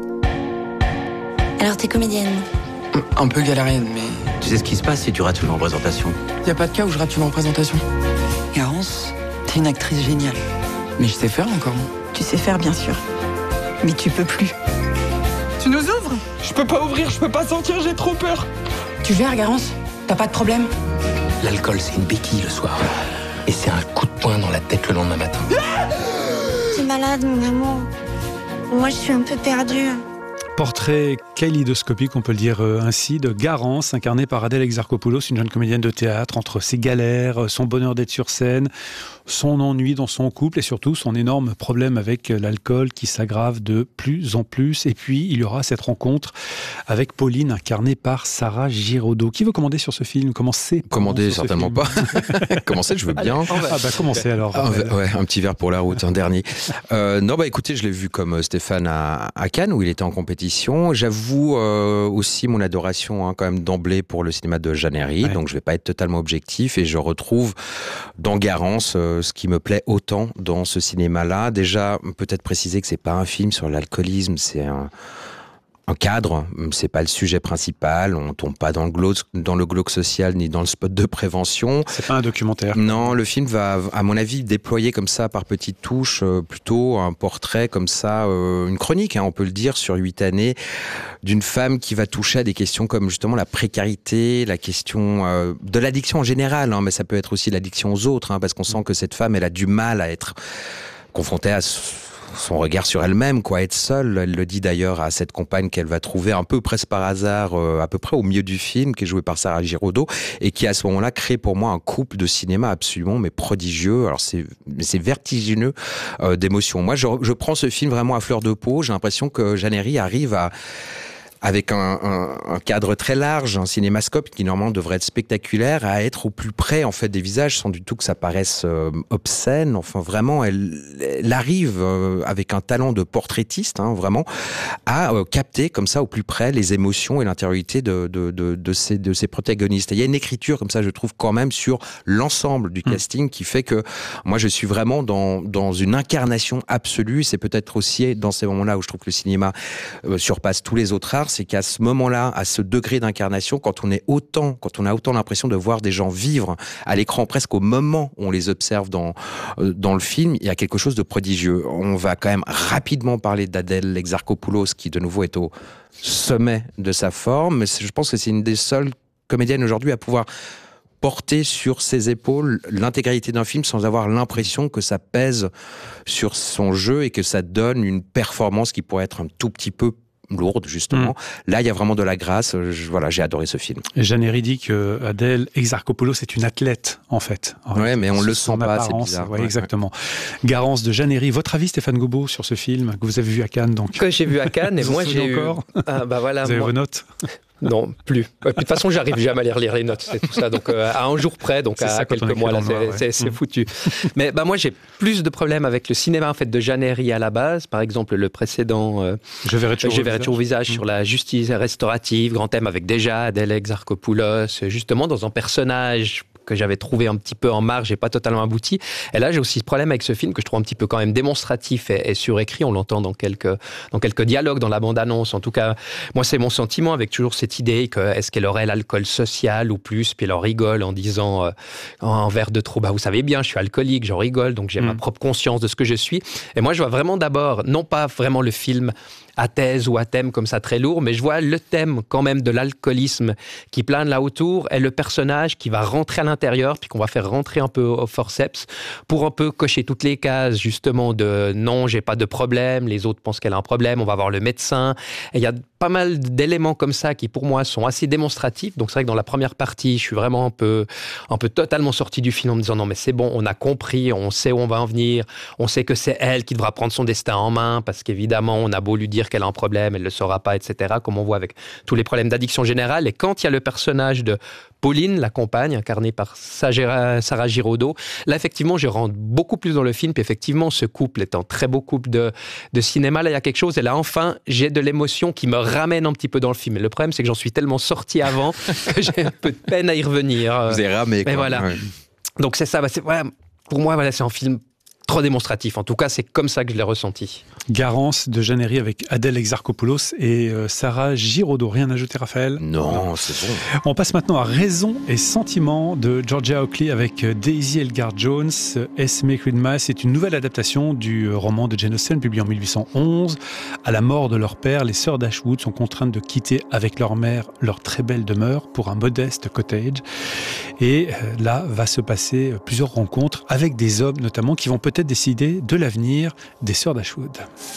Alors t'es comédienne ? Un peu galérienne, mais... Tu sais ce qui se passe si tu rates une représentation? Y a pas de cas où je rate une représentation. Garance, t'es une actrice géniale. Mais je sais faire encore. Tu sais faire, bien sûr. Mais tu peux plus. Tu nous ouvres? Je peux pas ouvrir, je peux pas sortir, j'ai trop peur. Tu gères, Garance? T'as pas de problème? L'alcool, c'est une béquille le soir. Et c'est un coup de poing dans la tête le lendemain matin. T'es malade, mon amour. Moi, je suis un peu perdue. Portrait kaléidoscopique, on peut le dire ainsi, de Garance, incarnée par Adèle Exarchopoulos, une jeune comédienne de théâtre, entre ses galères, son bonheur d'être sur scène, son ennui dans son couple et surtout son énorme problème avec l'alcool qui s'aggrave de plus en plus. Et puis, il y aura cette rencontre avec Pauline, incarnée par Sarah Giraudot. Qui veut commander sur ce film? Commander, certainement pas. Commencer, je veux bien. Commencez alors. Ouais, un petit verre pour la route, un dernier. Non, écoutez, je l'ai vu comme Stéphane à Cannes, où il était en compétition. J'avoue aussi mon adoration quand même d'emblée pour le cinéma de Jeanne Herry, donc je vais pas être totalement objectif et je retrouve dans Garance ce qui me plaît autant dans ce cinéma-là. Déjà, peut-être préciser que c'est pas un film sur l'alcoolisme, c'est un cadre, c'est pas le sujet principal, on tombe pas dans le glauque social ni dans le spot de prévention. C'est pas un documentaire. Non, le film va, à mon avis, déployer comme ça par petites touches plutôt un portrait comme ça, une chronique, on peut le dire, sur 8 années, d'une femme qui va toucher à des questions comme justement la précarité, la question de l'addiction en général, mais ça peut être aussi l'addiction aux autres, parce qu'on sent que cette femme, elle a du mal à être confrontée à son regard sur elle-même, être seule. Elle le dit d'ailleurs à cette compagne qu'elle va trouver un peu presque par hasard, à peu près au milieu du film, qui est joué par Sarah Giraudot, et qui à ce moment-là crée pour moi un couple de cinéma absolument prodigieux. Alors c'est vertigineux d'émotions. Moi, je prends ce film vraiment à fleur de peau. J'ai l'impression que Jeanne Herry arrive avec un cadre très large, un cinémascope qui normalement devrait être spectaculaire, à être au plus près en fait des visages, sans du tout que ça paraisse obscène. Enfin vraiment, elle arrive avec un talent de portraitiste, hein, vraiment, à capter comme ça au plus près les émotions et l'intériorité de ces protagonistes. Et il y a une écriture comme ça, je trouve quand même sur l'ensemble du casting qui fait que moi je suis vraiment dans une incarnation absolue. C'est peut-être aussi dans ces moments-là où je trouve que le cinéma surpasse tous les autres arts, c'est qu'à ce moment-là, à ce degré d'incarnation, quand on a autant l'impression de voir des gens vivre à l'écran presque au moment où on les observe dans le film, il y a quelque chose de prodigieux. On va quand même rapidement parler d'Adèle Exarchopoulos, qui de nouveau est au sommet de sa forme. Mais je pense que c'est une des seules comédiennes aujourd'hui à pouvoir porter sur ses épaules l'intégralité d'un film sans avoir l'impression que ça pèse sur son jeu et que ça donne une performance qui pourrait être un tout petit peu lourde, justement. Là, il y a vraiment de la grâce. J'ai adoré ce film. Jeanne Herry dit que Adèle Exarchopoulos est une athlète, en fait. Ouais, mais on le sent pas, c'est bizarre. Ouais, exactement. Garance de Jeanne Herry. Votre avis, Stéphane Gobo, sur ce film que vous avez vu à Cannes, donc? Que j'ai vu à Cannes, et moi j'ai encore voilà. Vous avez vos notes? Non, plus. De toute façon, j'arrive jamais à lire les notes, c'est tout ça. Donc, à un jour près, donc à quelques mois, là, c'est foutu. Mais moi, j'ai plus de problèmes avec le cinéma en fait de Jeanne Herry à la base. Par exemple, le précédent Je verrai toujours au visage sur la justice restaurative, grand thème avec déjà Adèle Exarchopoulos, justement dans un personnage que j'avais trouvé un petit peu en marge et pas totalement abouti. Et là, j'ai aussi ce problème avec ce film que je trouve un petit peu quand même démonstratif et surécrit. On l'entend dans quelques dialogues, dans la bande-annonce. En tout cas, moi, c'est mon sentiment avec toujours cette idée que est-ce qu'elle aurait l'alcool social ou plus, puis elle en rigole en disant un verre de trop, vous savez bien, je suis alcoolique, j'en rigole, donc j'ai ma propre conscience de ce que je suis. Et moi, je vois vraiment d'abord, non pas vraiment le film à thèse ou à thème comme ça très lourd, mais je vois le thème quand même de l'alcoolisme qui plane là autour et le personnage qui va rentrer à l'intérieur puis qu'on va faire rentrer un peu au forceps pour un peu cocher toutes les cases justement de non, j'ai pas de problème, les autres pensent qu'elle a un problème, on va voir le médecin. Et il y a pas mal d'éléments comme ça qui pour moi sont assez démonstratifs. Donc c'est vrai que dans la première partie, je suis vraiment un peu totalement sorti du film en me disant non mais c'est bon, on a compris, on sait où on va en venir, on sait que c'est elle qui devra prendre son destin en main parce qu'évidemment on a beau lui dire qu'elle a un problème, elle ne le saura pas, etc. Comme on voit avec tous les problèmes d'addiction générale. Et quand il y a le personnage de Pauline, la compagne, incarnée par Sarah Giraudot, là, effectivement, je rentre beaucoup plus dans le film. Puis effectivement, ce couple est un très beau couple de cinéma. Là, il y a quelque chose. Et là, enfin, j'ai de l'émotion qui me ramène un petit peu dans le film. Et le problème, c'est que j'en suis tellement sorti avant que j'ai un peu de peine à y revenir. Vous avez ramé, quoi. Mais voilà. Ouais. Donc, c'est ça. Pour moi, c'est un film trop démonstratif. En tout cas, c'est comme ça que je l'ai ressenti. Garance de Jeanne Herry avec Adèle Exarchopoulos et Sarah Giraudot. Rien à ajouter, Raphaël? Non, c'est bon. On passe maintenant à Raison et Sentiment de Georgia Oakley avec Daisy Elgar Jones. Esme Quidmas, c'est une nouvelle adaptation du roman de Jane Austen publié en 1811. À la mort de leur père, les sœurs d'Ashwood sont contraintes de quitter avec leur mère leur très belle demeure pour un modeste cottage. Et là va se passer plusieurs rencontres avec des hommes notamment qui vont peut-être décider de l'avenir des sœurs d'Ashwood.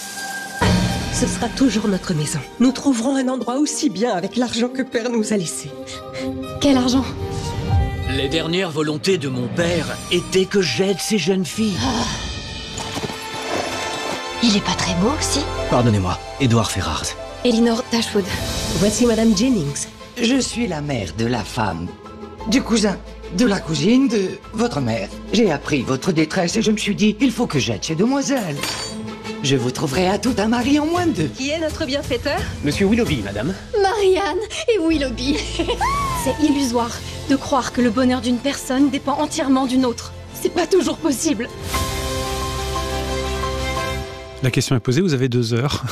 Ce sera toujours notre maison. Nous trouverons un endroit aussi bien avec l'argent que Père nous a laissé. Quel argent? Les dernières volontés de mon père étaient que j'aide ces jeunes filles. Il est pas très beau aussi? Pardonnez-moi, Edward Ferrars. Elinor Dashwood. Voici Madame Jennings. Je suis la mère de la femme, du cousin, de la cousine de votre mère. J'ai appris votre détresse et je me suis dit, il faut que j'aide ces demoiselles. Je vous trouverai à tout un mari en moins de 2. Qui est notre bienfaiteur? Monsieur Willoughby, madame. Marianne et Willoughby. C'est illusoire de croire que le bonheur d'une personne dépend entièrement d'une autre. C'est pas toujours possible. La question est posée, vous avez 2 heures.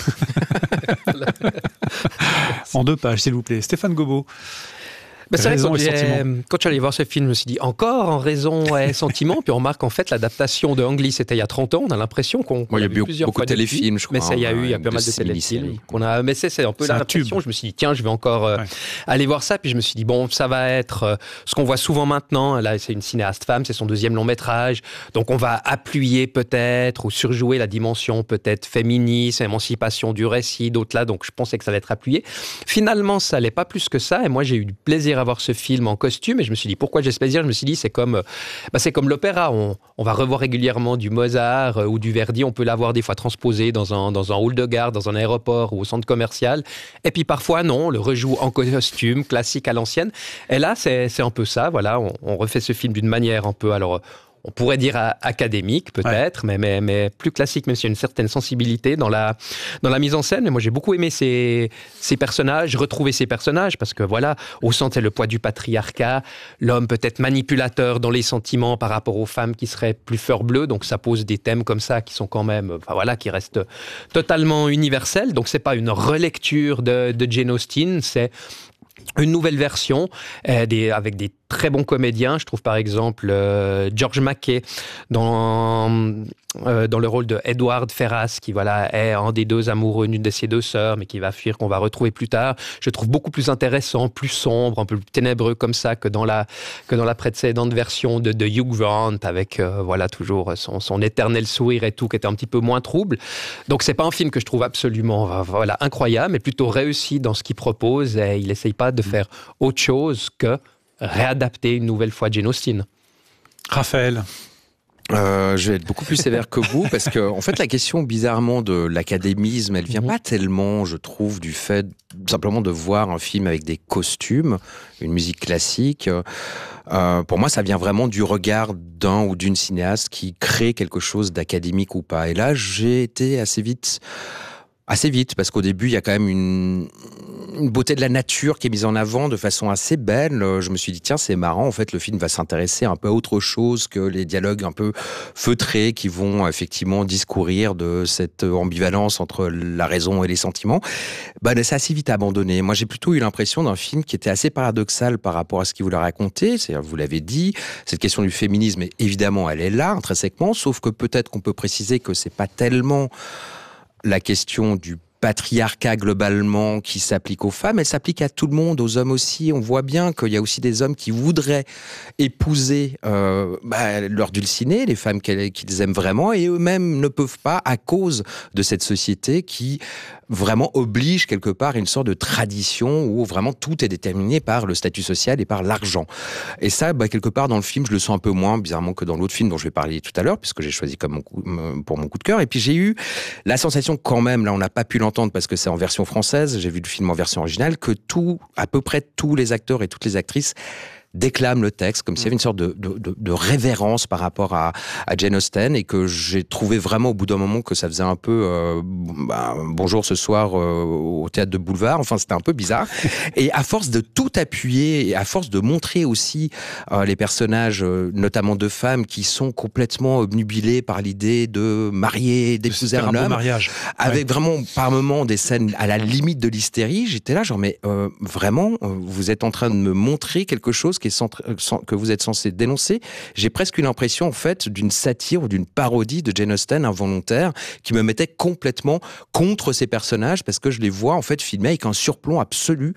En 2 pages, s'il vous plaît. Stéphane Gobo. C'est vrai, Raison et Sentiment. quand je suis allé voir ce film, je me suis dit encore en Raison et Sentiment. Puis on remarque en fait l'adaptation de Ang Lee, c'était il y a 30 ans. On a l'impression qu'on Il y a vu plusieurs beaucoup fois de téléfilms, je crois. Mais ça, il y a pas mal de téléfilms. Mais c'est un peu l'impression. Je me suis dit, tiens, je vais encore aller voir ça. Puis je me suis dit, bon, ça va être ce qu'on voit souvent maintenant. Là, c'est une cinéaste femme, c'est son 2e long métrage. Donc on va appuyer peut-être ou surjouer la dimension peut-être féministe, émancipation du récit, d'autres là. Donc je pensais que ça allait être appuyé. Finalement, ça n'allait pas plus que ça. Et moi, j'ai eu du plaisir à voir ce film en costume. Et je me suis dit, pourquoi j'ai ce plaisir ? Je me suis dit, c'est comme l'opéra. On va revoir régulièrement du Mozart ou du Verdi. On peut l'avoir des fois transposé dans un hall de gare, dans un aéroport ou au centre commercial. Et puis parfois, non, on le rejoue en costume, classique à l'ancienne. Et là, c'est un peu ça. Voilà, on refait ce film d'une manière un peu... Alors, on pourrait dire académique peut-être, mais plus classique, même s'il y a une certaine sensibilité dans la mise en scène. Mais moi, j'ai beaucoup aimé ces personnages, retrouver ces personnages, parce que voilà, au centre, c'est le poids du patriarcat, l'homme peut-être manipulateur dans les sentiments par rapport aux femmes qui seraient plus fleur bleue. Donc, ça pose des thèmes comme ça qui sont quand même, qui restent totalement universels. Donc, c'est pas une relecture de Jane Austen, c'est une nouvelle version avec des très bons comédiens. Je trouve par exemple George Mackay dans le rôle de Edward Ferrars, qui est un des deux amoureux d'une de ses deux sœurs, mais qui va fuir, qu'on va retrouver plus tard. Je trouve beaucoup plus intéressant, plus sombre, un peu plus ténébreux comme ça que dans la précédente version de Hugh Grant, avec toujours son éternel sourire et tout, qui était un petit peu moins trouble. Donc c'est pas un film que je trouve absolument incroyable, mais plutôt réussi dans ce qu'il propose, et il essaye pas de faire autre chose que réadapter une nouvelle fois Jane Austen. Raphaël. Je vais être beaucoup plus sévère que vous, parce que en fait la question bizarrement de l'académisme, elle vient pas tellement, je trouve, du fait simplement de voir un film avec des costumes, une musique classique. Pour moi, ça vient vraiment du regard d'un ou d'une cinéaste qui crée quelque chose d'académique ou pas. Et là, j'ai été assez vite, parce qu'au début, il y a quand même une beauté de la nature qui est mise en avant de façon assez belle. Je me suis dit, tiens, c'est marrant, en fait, le film va s'intéresser un peu à autre chose que les dialogues un peu feutrés qui vont effectivement discourir de cette ambivalence entre la raison et les sentiments. C'est assez vite abandonné. Moi, j'ai plutôt eu l'impression d'un film qui était assez paradoxal par rapport à ce qu'il voulait raconter. C'est-à-dire, vous l'avez dit, cette question du féminisme, évidemment, elle est là, intrinsèquement, sauf que peut-être qu'on peut préciser que c'est pas tellement la question du patriarcat globalement qui s'applique aux femmes, elle s'applique à tout le monde, aux hommes aussi. On voit bien qu'il y a aussi des hommes qui voudraient épouser leur dulcinée, les femmes qu'ils aiment vraiment, et eux-mêmes ne peuvent pas à cause de cette société qui vraiment oblige quelque part une sorte de tradition où vraiment tout est déterminé par le statut social et par l'argent. Et ça, quelque part dans le film, je le sens un peu moins bizarrement que dans l'autre film dont je vais parler tout à l'heure, puisque j'ai choisi pour mon coup de cœur. Et puis j'ai eu la sensation quand même, là on n'a pas pu l'entendre parce que c'est en version française, j'ai vu le film en version originale, que à peu près tous les acteurs et toutes les actrices déclame le texte, comme s'il y avait une sorte de révérence par rapport à Jane Austen, et que j'ai trouvé vraiment au bout d'un moment que ça faisait un peu bonjour ce soir au théâtre de Boulevard, enfin c'était un peu bizarre. Et à force de tout appuyer, et à force de montrer aussi les personnages, notamment de femmes, qui sont complètement obnubilés par l'idée de marier, d'épouser un homme, avec vraiment par moments des scènes à la limite de l'hystérie, j'étais là genre mais vraiment, vous êtes en train de me montrer quelque chose que vous êtes censé dénoncer. J'ai presque eu l'impression, en fait, d'une satire ou d'une parodie de Jane Austen involontaire qui me mettait complètement contre ces personnages, parce que je les vois, en fait, filmés avec un surplomb absolu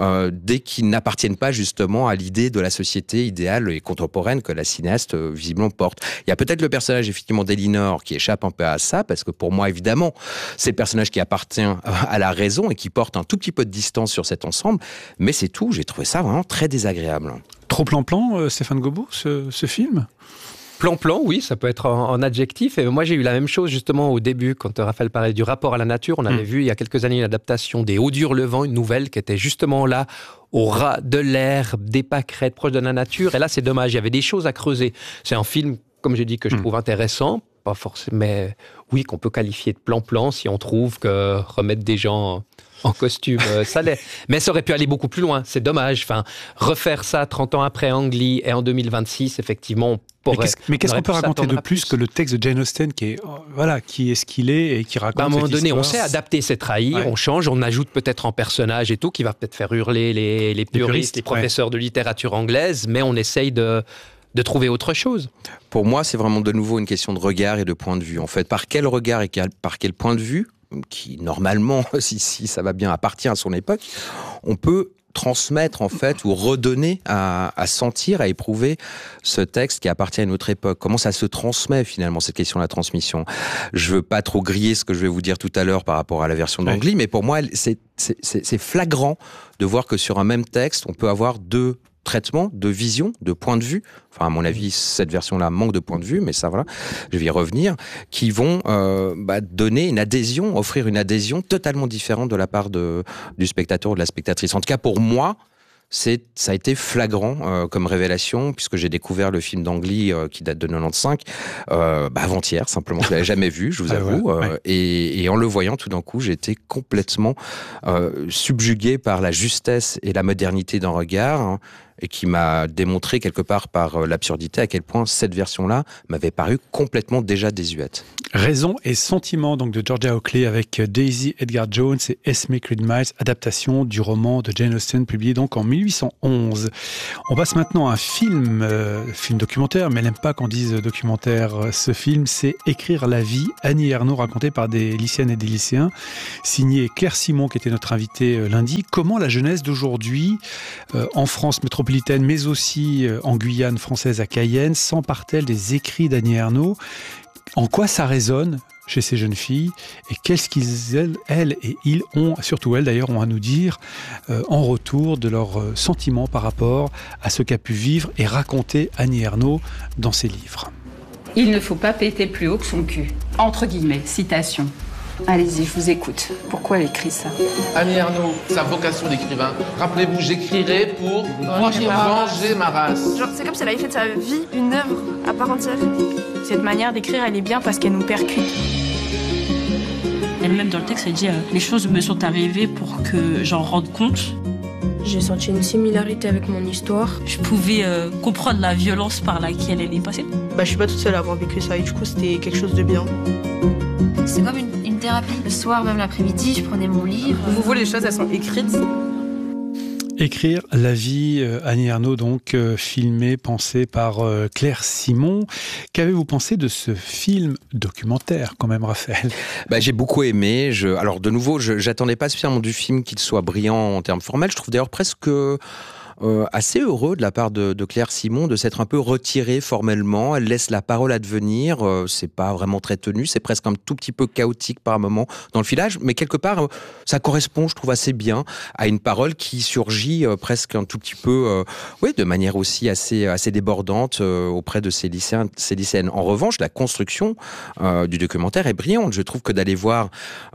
dès qu'ils n'appartiennent pas, justement, à l'idée de la société idéale et contemporaine que la cinéaste, visiblement, porte. Il y a peut-être le personnage, effectivement, d'Elinor qui échappe un peu à ça, parce que pour moi, évidemment, c'est le personnage qui appartient à la raison et qui porte un tout petit peu de distance sur cet ensemble, mais c'est tout. J'ai trouvé ça vraiment très désagréable. Trop plan-plan, Stéphane Gobot, ce film ? Plan-plan, oui, ça peut être en adjectif. Et moi, j'ai eu la même chose justement au début, quand Raphaël parlait du rapport à la nature. On avait vu il y a quelques années une adaptation des Hauts d'Hurlevent, une nouvelle qui était justement là, au ras de l'herbe, des pâquerettes proches de la nature. Et là, c'est dommage, il y avait des choses à creuser. C'est un film, comme j'ai dit, que je trouve intéressant, pas forcément, mais oui, qu'on peut qualifier de plan-plan si on trouve que remettre des gens en costume, ça l'est. Mais ça aurait pu aller beaucoup plus loin, c'est dommage. Enfin, refaire ça 30 ans après Ang Lee et en 2026, effectivement, on pourrait... Mais qu'est-ce qu'on peut raconter de plus que le texte de Jane Austen qui est ce qu'il est et qui raconte à un moment donné, histoire. On sait adapter, c'est trahir, on change, on ajoute peut-être un personnage et tout qui va peut-être faire hurler les puristes, les professeurs de littérature anglaise, mais on essaye de trouver autre chose. Pour moi, c'est vraiment de nouveau une question de regard et de point de vue. En fait, par quel regard et par quel point de vue, qui normalement, si ça va bien, appartient à son époque, on peut transmettre en fait ou redonner à sentir, à éprouver ce texte qui appartient à une autre époque. Comment ça se transmet finalement, cette question de la transmission? Je veux pas trop griller ce que je vais vous dire tout à l'heure par rapport à la version d'Angly, mais pour moi c'est flagrant de voir que sur un même texte on peut avoir deux traitements, deux visions, deux points de vue. Enfin, à mon avis, cette version-là manque de points de vue, mais ça, voilà, je vais y revenir, qui vont donner une adhésion, offrir une adhésion totalement différente de la part du spectateur ou de la spectatrice. En tout cas, pour moi, ça a été flagrant comme révélation, puisque j'ai découvert le film d'Angly qui date de 95, avant-hier, simplement, je l'avais jamais vu, je vous avoue, et en le voyant, tout d'un coup, j'ai été complètement subjugué par la justesse et la modernité d'un regard, hein, et qui m'a démontré quelque part par l'absurdité à quel point cette version-là m'avait paru complètement déjà désuète. Raison et sentiment donc de Georgia Oakley avec Daisy Edgar Jones et Esme Creed Miles, adaptation du roman de Jane Austen publié donc en 1811. On passe maintenant à un film documentaire, mais elle n'aime pas qu'on dise documentaire. Ce film, c'est Écrire la vie, Annie Ernaux, raconté par des lycéennes et des lycéens, signé Claire Simon qui était notre invitée lundi. Comment la jeunesse d'aujourd'hui, en France métropolitaine, mais aussi en Guyane française à Cayenne, s'empare-t-elle des écrits d'Annie Ernaux? En quoi ça résonne chez ces jeunes filles et qu'est-ce qu'ils, elles et ils ont, surtout elles d'ailleurs, ont à nous dire en retour de leurs sentiments par rapport à ce qu'a pu vivre et raconter Annie Ernaux dans ses livres. Il ne faut pas péter plus haut que son cul. Entre guillemets, citation. Allez-y, je vous écoute. Pourquoi elle écrit ça? Annie Ernaux, sa vocation d'écrivain. Rappelez-vous, j'écrirai pour venger ma race. Genre, c'est comme si elle avait fait de sa vie une œuvre à part entière. Cette manière d'écrire, elle est bien parce qu'elle nous percute. Elle-même, dans le texte, elle dit les choses me sont arrivées pour que j'en rende compte. J'ai senti une similarité avec mon histoire. Je pouvais comprendre la violence par laquelle elle est passée. Je suis pas toute seule à avoir vécu ça et du coup, c'était quelque chose de bien. C'est comme une thérapie. Le soir, même l'après-midi, je prenais mon livre. Vous voyez, les choses, elles sont écrites. Écrire la vie, Annie Ernaux, donc filmé, pensé par Claire Simon. Qu'avez-vous pensé de ce film documentaire, quand même, Raphaël? J'ai beaucoup aimé. Alors, de nouveau, j'attendais pas spécialement du film qu'il soit brillant en termes formels. Je trouve d'ailleurs presque assez heureux de la part de Claire Simon de s'être un peu retirée formellement. Elle laisse la parole advenir. C'est pas vraiment très tenu. C'est presque un tout petit peu chaotique par moment dans le filage. Mais quelque part, ça correspond, je trouve, assez bien à une parole qui surgit presque un tout petit peu, de manière aussi assez débordante auprès de ces lycéens, ces lycéennes. En revanche, la construction du documentaire est brillante. Je trouve que d'aller voir,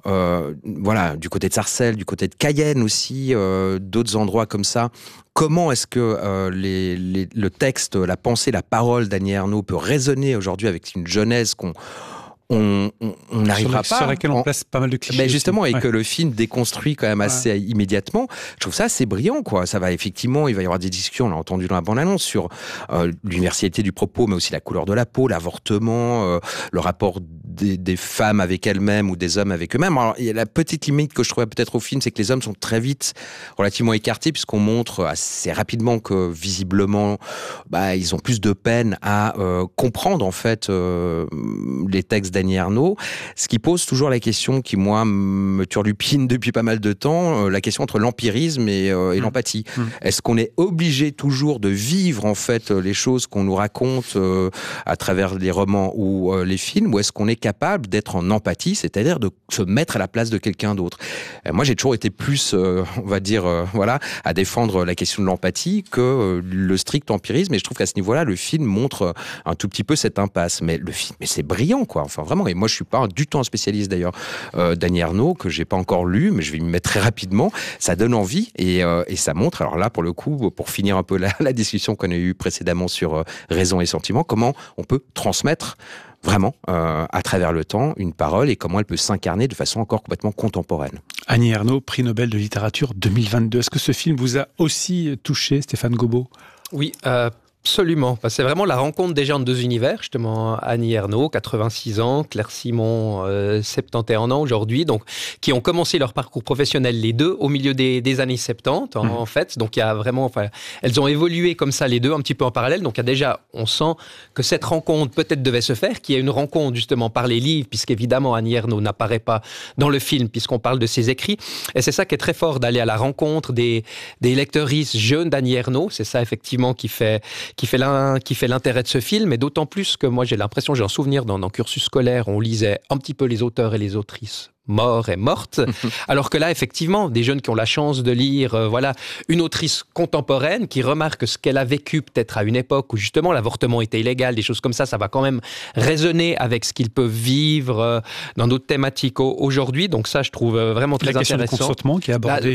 du côté de Sarcelles, du côté de Cayenne aussi, d'autres endroits comme ça, comment est-ce que le texte, la pensée, la parole d'Annie Ernaux peut résonner aujourd'hui avec une jeunesse qu'on n'arrivera pas. Sur laquelle on place pas mal de clichés. Justement, et que le film déconstruit quand même assez immédiatement. Je trouve ça assez brillant, quoi. Ça va effectivement, il va y avoir des discussions, on l'a entendu dans la bande-annonce, sur l'universalité du propos, mais aussi la couleur de la peau, l'avortement, le rapport des femmes avec elles-mêmes ou des hommes avec eux-mêmes. Alors, il y a la petite limite que je trouvais peut-être au film, c'est que les hommes sont très vite relativement écartés, puisqu'on montre assez rapidement que, visiblement, ils ont plus de peine à comprendre, en fait, les textes d'Annie Ernaux, ce qui pose toujours la question qui, moi, me turlupine depuis pas mal de temps, la question entre l'empirisme et l'empathie. Est-ce qu'on est obligé toujours de vivre, en fait, les choses qu'on nous raconte à travers les romans ou les films, ou est-ce qu'on est capable d'être en empathie, c'est-à-dire de se mettre à la place de quelqu'un d'autre? Moi, j'ai toujours été plus, on va dire, à défendre la question de l'empathie que le strict empirisme, et je trouve qu'à ce niveau-là, le film montre un tout petit peu cette impasse. Mais le film, c'est brillant, quoi. Enfin, vraiment. Et moi, je suis pas du tout un spécialiste, d'ailleurs, d'Annie Ernaux, que j'ai pas encore lu, mais je vais m'y mettre très rapidement. Ça donne envie et ça montre, alors là, pour le coup, pour finir un peu la discussion qu'on a eue précédemment sur raison et sentiment, comment on peut transmettre vraiment, à travers le temps, une parole et comment elle peut s'incarner de façon encore complètement contemporaine. Annie Ernaux, prix Nobel de littérature 2022. Est-ce que ce film vous a aussi touché, Stéphane Gobot? Oui, Absolument. C'est vraiment la rencontre des gens de deux univers, justement. Annie Ernaux, 86 ans, Claire Simon, 71 ans aujourd'hui, donc, qui ont commencé leur parcours professionnel, les deux, au milieu des années 70, en fait. Donc, il y a vraiment, elles ont évolué comme ça, les deux, un petit peu en parallèle. Donc, il y a déjà, on sent que cette rencontre peut-être devait se faire, qu'il y a une rencontre, justement, par les livres, puisqu'évidemment, Annie Ernaux n'apparaît pas dans le film, puisqu'on parle de ses écrits. Et c'est ça qui est très fort, d'aller à la rencontre des lectrices jeunes d'Annie Ernaux. C'est ça, effectivement, qui fait l'intérêt de ce film, et d'autant plus que moi j'ai l'impression, j'ai un souvenir dans cursus scolaire, on lisait un petit peu les auteurs et les autrices morts et mortes, alors que là effectivement des jeunes qui ont la chance de lire une autrice contemporaine qui remarque ce qu'elle a vécu peut-être à une époque où justement l'avortement était illégal, des choses comme ça va quand même résonner avec ce qu'ils peuvent vivre dans d'autres thématiques aujourd'hui, donc ça je trouve vraiment très intéressant. La question du consentement qui est abordée.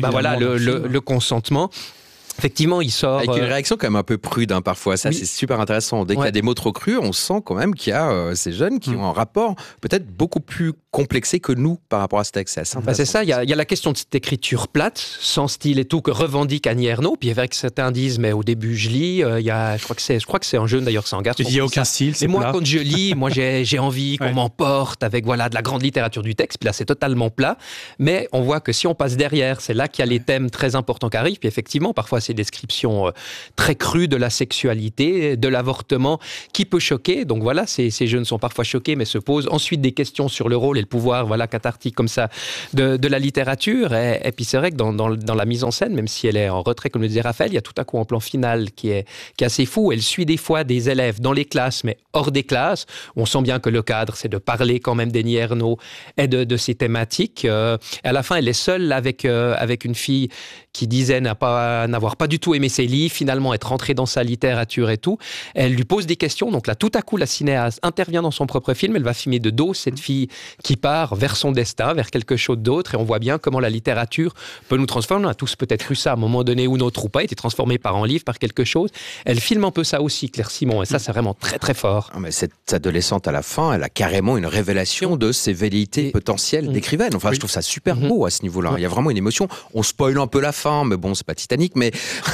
Le consentement. Effectivement, il sort... Avec une réaction quand même un peu prude, parfois. Ça, c'est super intéressant. Dès qu'il y a des mots trop crus, on sent quand même qu'il y a ces jeunes qui ont un rapport peut-être beaucoup plus complexé que nous par rapport à ce texte. C'est ça, il y a la question de cette écriture plate, sans style et tout, que revendique Annie Ernaux. Puis avec certains disent, mais au début, je lis, je crois que c'est un jeune, d'ailleurs, c'est un garçon. Il n'y a aucun style, c'est moi, plat. quand je lis, j'ai envie qu'on m'emporte avec de la grande littérature du texte. Puis là, c'est totalement plat. Mais on voit que si on passe derrière, c'est là qu'il y a les thèmes très importants qui arrivent. Puis effectivement, parfois, ces descriptions très crues de la sexualité, de l'avortement, qui peut choquer. Donc voilà, ces jeunes sont parfois choqués, mais se posent ensuite des questions sur le rôle et le pouvoir cathartique comme ça de la littérature. Et puis c'est vrai que dans la mise en scène, même si elle est en retrait, comme le disait Raphaël, il y a tout à coup un plan final qui est assez fou. Elle suit des fois des élèves dans les classes, mais hors des classes. On sent bien que le cadre, c'est de parler quand même d'Annie Ernaux et de ces thématiques. Et à la fin, elle est seule avec une fille qui disait n'avoir pas du tout aimé ses livres, finalement être rentrée dans sa littérature et tout. Elle lui pose des questions. Donc là, tout à coup, la cinéaste intervient dans son propre film. Elle va filmer de dos cette fille qui part vers son destin, vers quelque chose d'autre. Et on voit bien comment la littérature peut nous transformer. On a tous peut-être cru ça à un moment donné ou notre ou pas, été transformé par un livre, par quelque chose. Elle filme un peu ça aussi, Claire Simon. Et ça, c'est vraiment très, très fort. Mais cette adolescente, à la fin, elle a carrément une révélation de ses velléités potentielles d'écrivaine. Enfin, je trouve ça super beau à ce niveau-là. Il y a vraiment une émotion. On spoil un peu la fin, mais bon, c'est pas Titanic, mais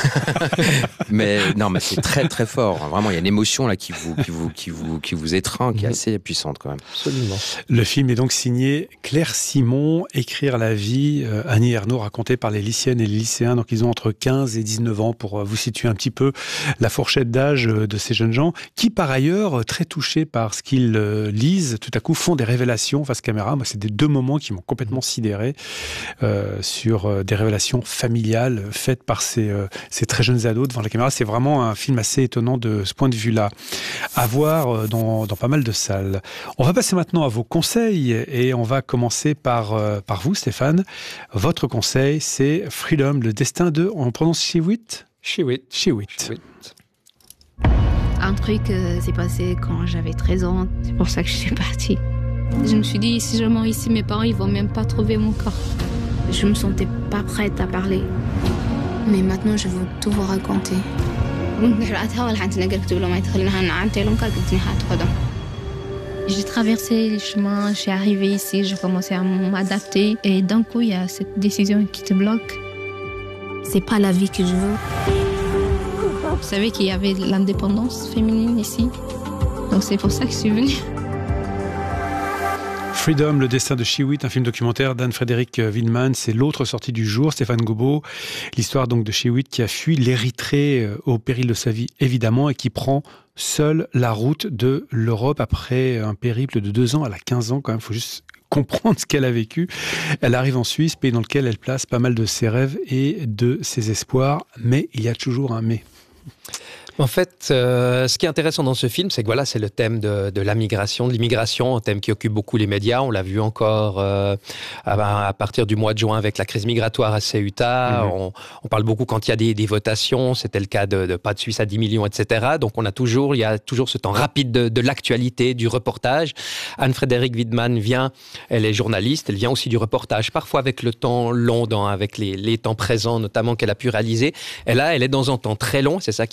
non, mais c'est très très fort. Vraiment, il y a une émotion là qui vous étreint, qui est assez puissante quand même. Absolument. Le film est donc signé Claire Simon, Écrire la vie, Annie Ernaux, racontée par les lycéennes et les lycéens. Donc ils ont entre 15 et 19 ans, pour vous situer un petit peu la fourchette d'âge de ces jeunes gens, qui par ailleurs, très touchés par ce qu'ils lisent, tout à coup font des révélations face caméra. Moi, c'est des deux moments qui m'ont complètement sidéré sur des révélations familiales faites par ces très jeunes ados devant la caméra. C'est vraiment un film assez étonnant de ce point de vue-là, à voir dans pas mal de salles. On va passer maintenant à vos conseils, et on va commencer par vous, Stéphane. Votre conseil, c'est Freedom, le destin de... On prononce Shewitt ? Shewitt. Un truc s'est passé quand j'avais 13 ans, c'est pour ça que je suis partie. Je me suis dit, si je mens ici, mes parents, ils vont même pas trouver mon corps. Je me sentais pas prête à parler. Mais maintenant, je veux tout vous raconter. J'ai traversé les chemins, je suis arrivée ici, j'ai commencé à m'adapter. Et d'un coup, il y a cette décision qui te bloque. C'est pas la vie que je veux. Vous savez qu'il y avait l'indépendance féminine ici. Donc c'est pour ça que je suis venue. Freedom, le destin de Shewitt, un film documentaire d'Anne-Frédérique Wildman, c'est l'autre sortie du jour. Stéphane Gobo, l'histoire donc de Shewitt qui a fui l'Érythrée au péril de sa vie évidemment, et qui prend seule la route de l'Europe après un périple de 2 ans. Elle a 15 ans quand même, il faut juste comprendre ce qu'elle a vécu. Elle arrive en Suisse, pays dans lequel elle place pas mal de ses rêves et de ses espoirs, mais il y a toujours un mais. En fait, ce qui est intéressant dans ce film, c'est que voilà, c'est le thème de la migration, de l'immigration, un thème qui occupe beaucoup les médias. On l'a vu encore à partir du mois de juin avec la crise migratoire à Ceuta. On parle beaucoup quand il y a des votations. C'était le cas de Pas de Suisse à 10 millions, etc. Donc il y a toujours ce temps rapide de l'actualité, du reportage. Anne-Frédérique Wildman vient, elle est journaliste, elle vient aussi du reportage, parfois avec le temps long, avec les temps présents notamment qu'elle a pu réaliser. Et là, elle est dans un temps très long, c'est ça qui est intéressant.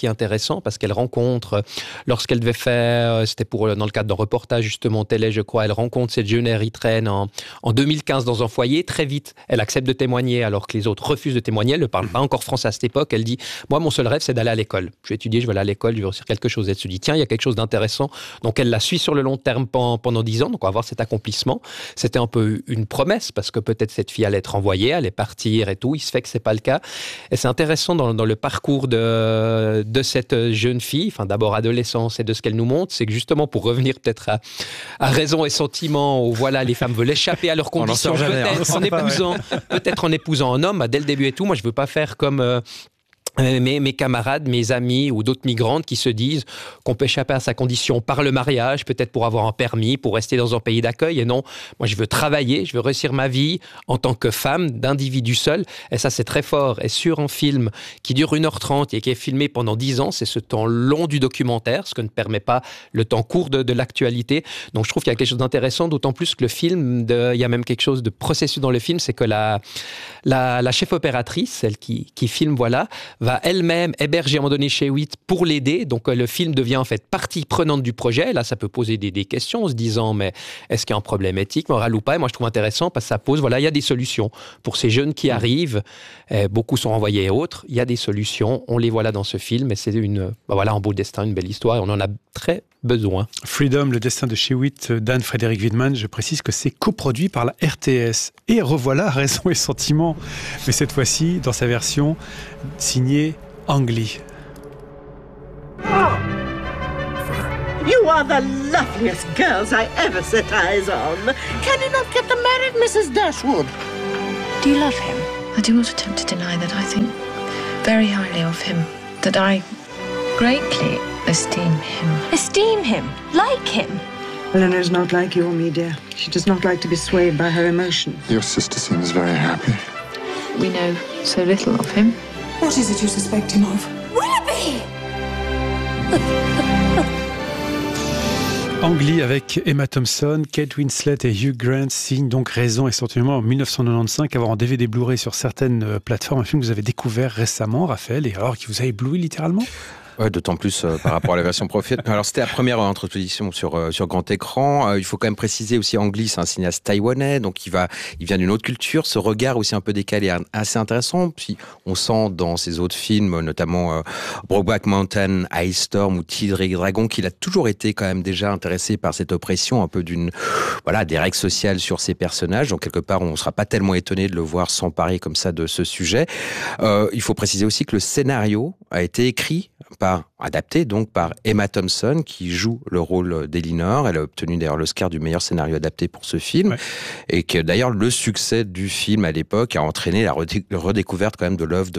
intéressant parce qu'elle rencontre, lorsqu'elle devait faire, c'était dans le cadre d'un reportage justement télé, je crois, elle rencontre cette jeune érythréenne en 2015 dans un foyer. Très vite, elle accepte de témoigner alors que les autres refusent de témoigner. Elle ne parle pas encore français à cette époque. Elle dit, moi, mon seul rêve, c'est d'aller à l'école. Je vais étudier, je vais aller à l'école, je vais réussir quelque chose. Elle se dit, tiens, il y a quelque chose d'intéressant. Donc, elle la suit sur le long terme pendant 10 ans. Donc, on va voir cet accomplissement. C'était un peu une promesse parce que peut-être cette fille allait être renvoyée, allait partir et tout. Il se fait que c'est pas le cas. Et c'est intéressant dans le parcours de cette jeune fille, enfin, d'abord adolescence et de ce qu'elle nous montre, c'est que justement, pour revenir peut-être à Raison et Sentiment, où voilà, les femmes veulent échapper à leurs conditions, peut-être en épousant un homme, dès le début et tout. Moi, je veux pas faire comme mes camarades, mes amis ou d'autres migrantes qui se disent qu'on peut échapper à sa condition par le mariage, peut-être pour avoir un permis, pour rester dans un pays d'accueil. Et non, moi je veux travailler, je veux réussir ma vie en tant que femme, d'individu seul. Et ça c'est très fort. Et sur un film qui dure 1h30 et qui est filmé pendant 10 ans, c'est ce temps long du documentaire, ce que ne permet pas le temps court de l'actualité. Donc je trouve qu'il y a quelque chose d'intéressant, d'autant plus que le film, il y a même quelque chose de processus dans le film, c'est que la chef opératrice, celle qui filme, voilà, va elle-même héberger à un moment donné Shewitt pour l'aider. Donc le film devient en fait partie prenante du projet. Là, ça peut poser des questions en se disant, mais est-ce qu'il y a un problème éthique, moral ou pas? Et moi, je trouve intéressant parce que ça pose, voilà, il y a des solutions. Pour ces jeunes qui arrivent, beaucoup sont renvoyés et autres, il y a des solutions. On les voit là dans ce film et c'est un beau destin, une belle histoire et on en a très besoin. Freedom, le destin de Shewitt, d'Anne Frédéric Widman. Je précise que c'est coproduit par la RTS. Et revoilà Raison et Sentiment, mais cette fois-ci dans sa version signée Ang Lee. You are the loveliest girls I ever set eyes on. Can you not get them married, Mrs. Dashwood? Do you love him? I do not attempt to deny that I think very highly of him, that I greatly esteem him. Esteem him? Like him? Eleanor's not like you or me, dear. She does not like to be swayed by her emotions. Your sister seems very happy. We know so little of him. What is it you suspect him of? Willoughby! Ang Lee avec Emma Thompson, Kate Winslet et Hugh Grant signent donc Raison et Sentiment en 1995, avoir en DVD Blu-ray sur certaines plateformes, un film que vous avez découvert récemment, Raphaël, et alors qui vous a ébloui littéralement. Ouais, d'autant plus par rapport à la version Profit. Alors c'était la première introduction sur grand écran. Il faut quand même préciser aussi, Ang Lee, c'est un cinéaste taïwanais, donc il vient d'une autre culture. Ce regard aussi un peu décalé est assez intéressant. Puis on sent dans ses autres films, notamment Brokeback Mountain, Ice Storm ou Tigre et Dragon, qu'il a toujours été quand même déjà intéressé par cette oppression un peu des règles sociales sur ses personnages. Donc quelque part, on ne sera pas tellement étonné de le voir s'emparer comme ça de ce sujet. Il faut préciser aussi que le scénario a été écrit adapté donc par Emma Thompson qui joue le rôle d'Elinor. Elle a obtenu d'ailleurs l'Oscar du meilleur scénario adapté pour ce film, et que d'ailleurs le succès du film à l'époque a entraîné la redécouverte quand même de l'œuvre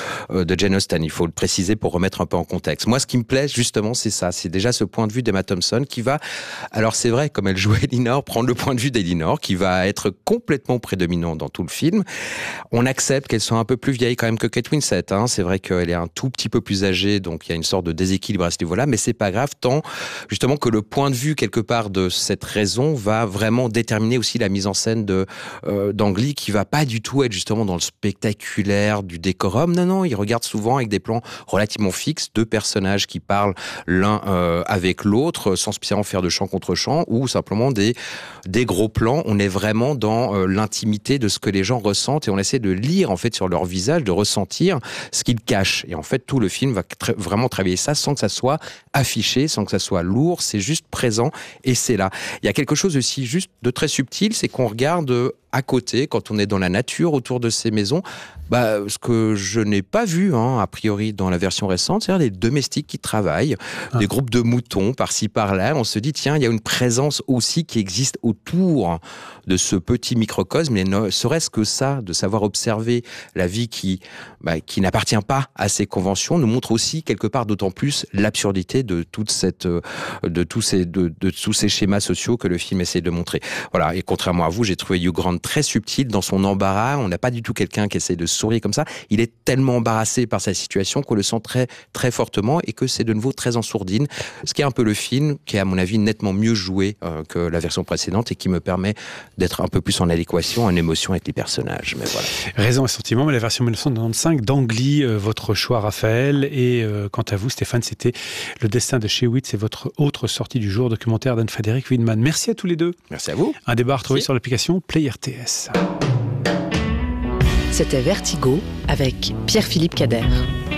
de Jane Austen. Il faut le préciser pour remettre un peu en contexte. Moi, ce qui me plaît justement, c'est ça, c'est déjà ce point de vue d'Emma Thompson qui va, alors c'est vrai, comme elle jouait Elinor, prendre le point de vue d'Elinor qui va être complètement prédominant dans tout le film. On accepte qu'elle soit un peu plus vieille quand même que Kate Winslet. C'est vrai qu'elle est un tout petit peu plus âgée, donc il y a une sorte de déséquilibre à ce niveau-là, mais c'est pas grave tant justement que le point de vue quelque part de cette raison va vraiment déterminer aussi la mise en scène d'Ang Lee, qui va pas du tout être justement dans le spectaculaire du décorum. Non, il regarde souvent avec des plans relativement fixes, deux personnages qui parlent l'un avec l'autre sans spécialement faire de champ contre champ ou simplement des gros plans. On est vraiment dans l'intimité de ce que les gens ressentent et on essaie de lire en fait sur leur visage, de ressentir ce qu'ils cachent. Et en fait, tout le film va vraiment travailler ça sans que ça soit affiché, sans que ça soit lourd, c'est juste présent et c'est là. Il y a quelque chose aussi juste de très subtil, c'est qu'on regarde à côté, quand on est dans la nature autour de ces maisons, ce que je n'ai pas vu, a priori, dans la version récente, c'est-à-dire des domestiques qui travaillent, des groupes de moutons par-ci, par-là. On se dit, tiens, il y a une présence aussi qui existe autour de ce petit microcosme, mais ne serait-ce que ça, de savoir observer la vie qui n'appartient pas à ces conventions, nous montre aussi, quelque part, d'autant plus l'absurdité de tous ces schémas sociaux que le film essaie de montrer. Voilà. Et contrairement à vous, j'ai trouvé Hugh Grant très subtil dans son embarras. On n'a pas du tout quelqu'un qui essaie de sourire comme ça. Il est tellement embarrassé par sa situation qu'on le sent très, très fortement et que c'est de nouveau très en sourdine. Ce qui est un peu le film qui est, à mon avis, nettement mieux joué que la version précédente et qui me permet d'être un peu plus en adéquation, en émotion avec les personnages. Mais voilà. Raison et Sentiment, mais la version 1995 d'Ang Lee, votre choix, Raphaël, et quant à vous, Stéphane. Stéphane, c'était Le destin de Chewits, c'est votre autre sortie du jour, documentaire d'Anne-Frédérique Widman. Merci à tous les deux. Merci à vous. Un débat à retrouver sur l'application Play RTS. C'était Vertigo avec Pierre-Philippe Cader.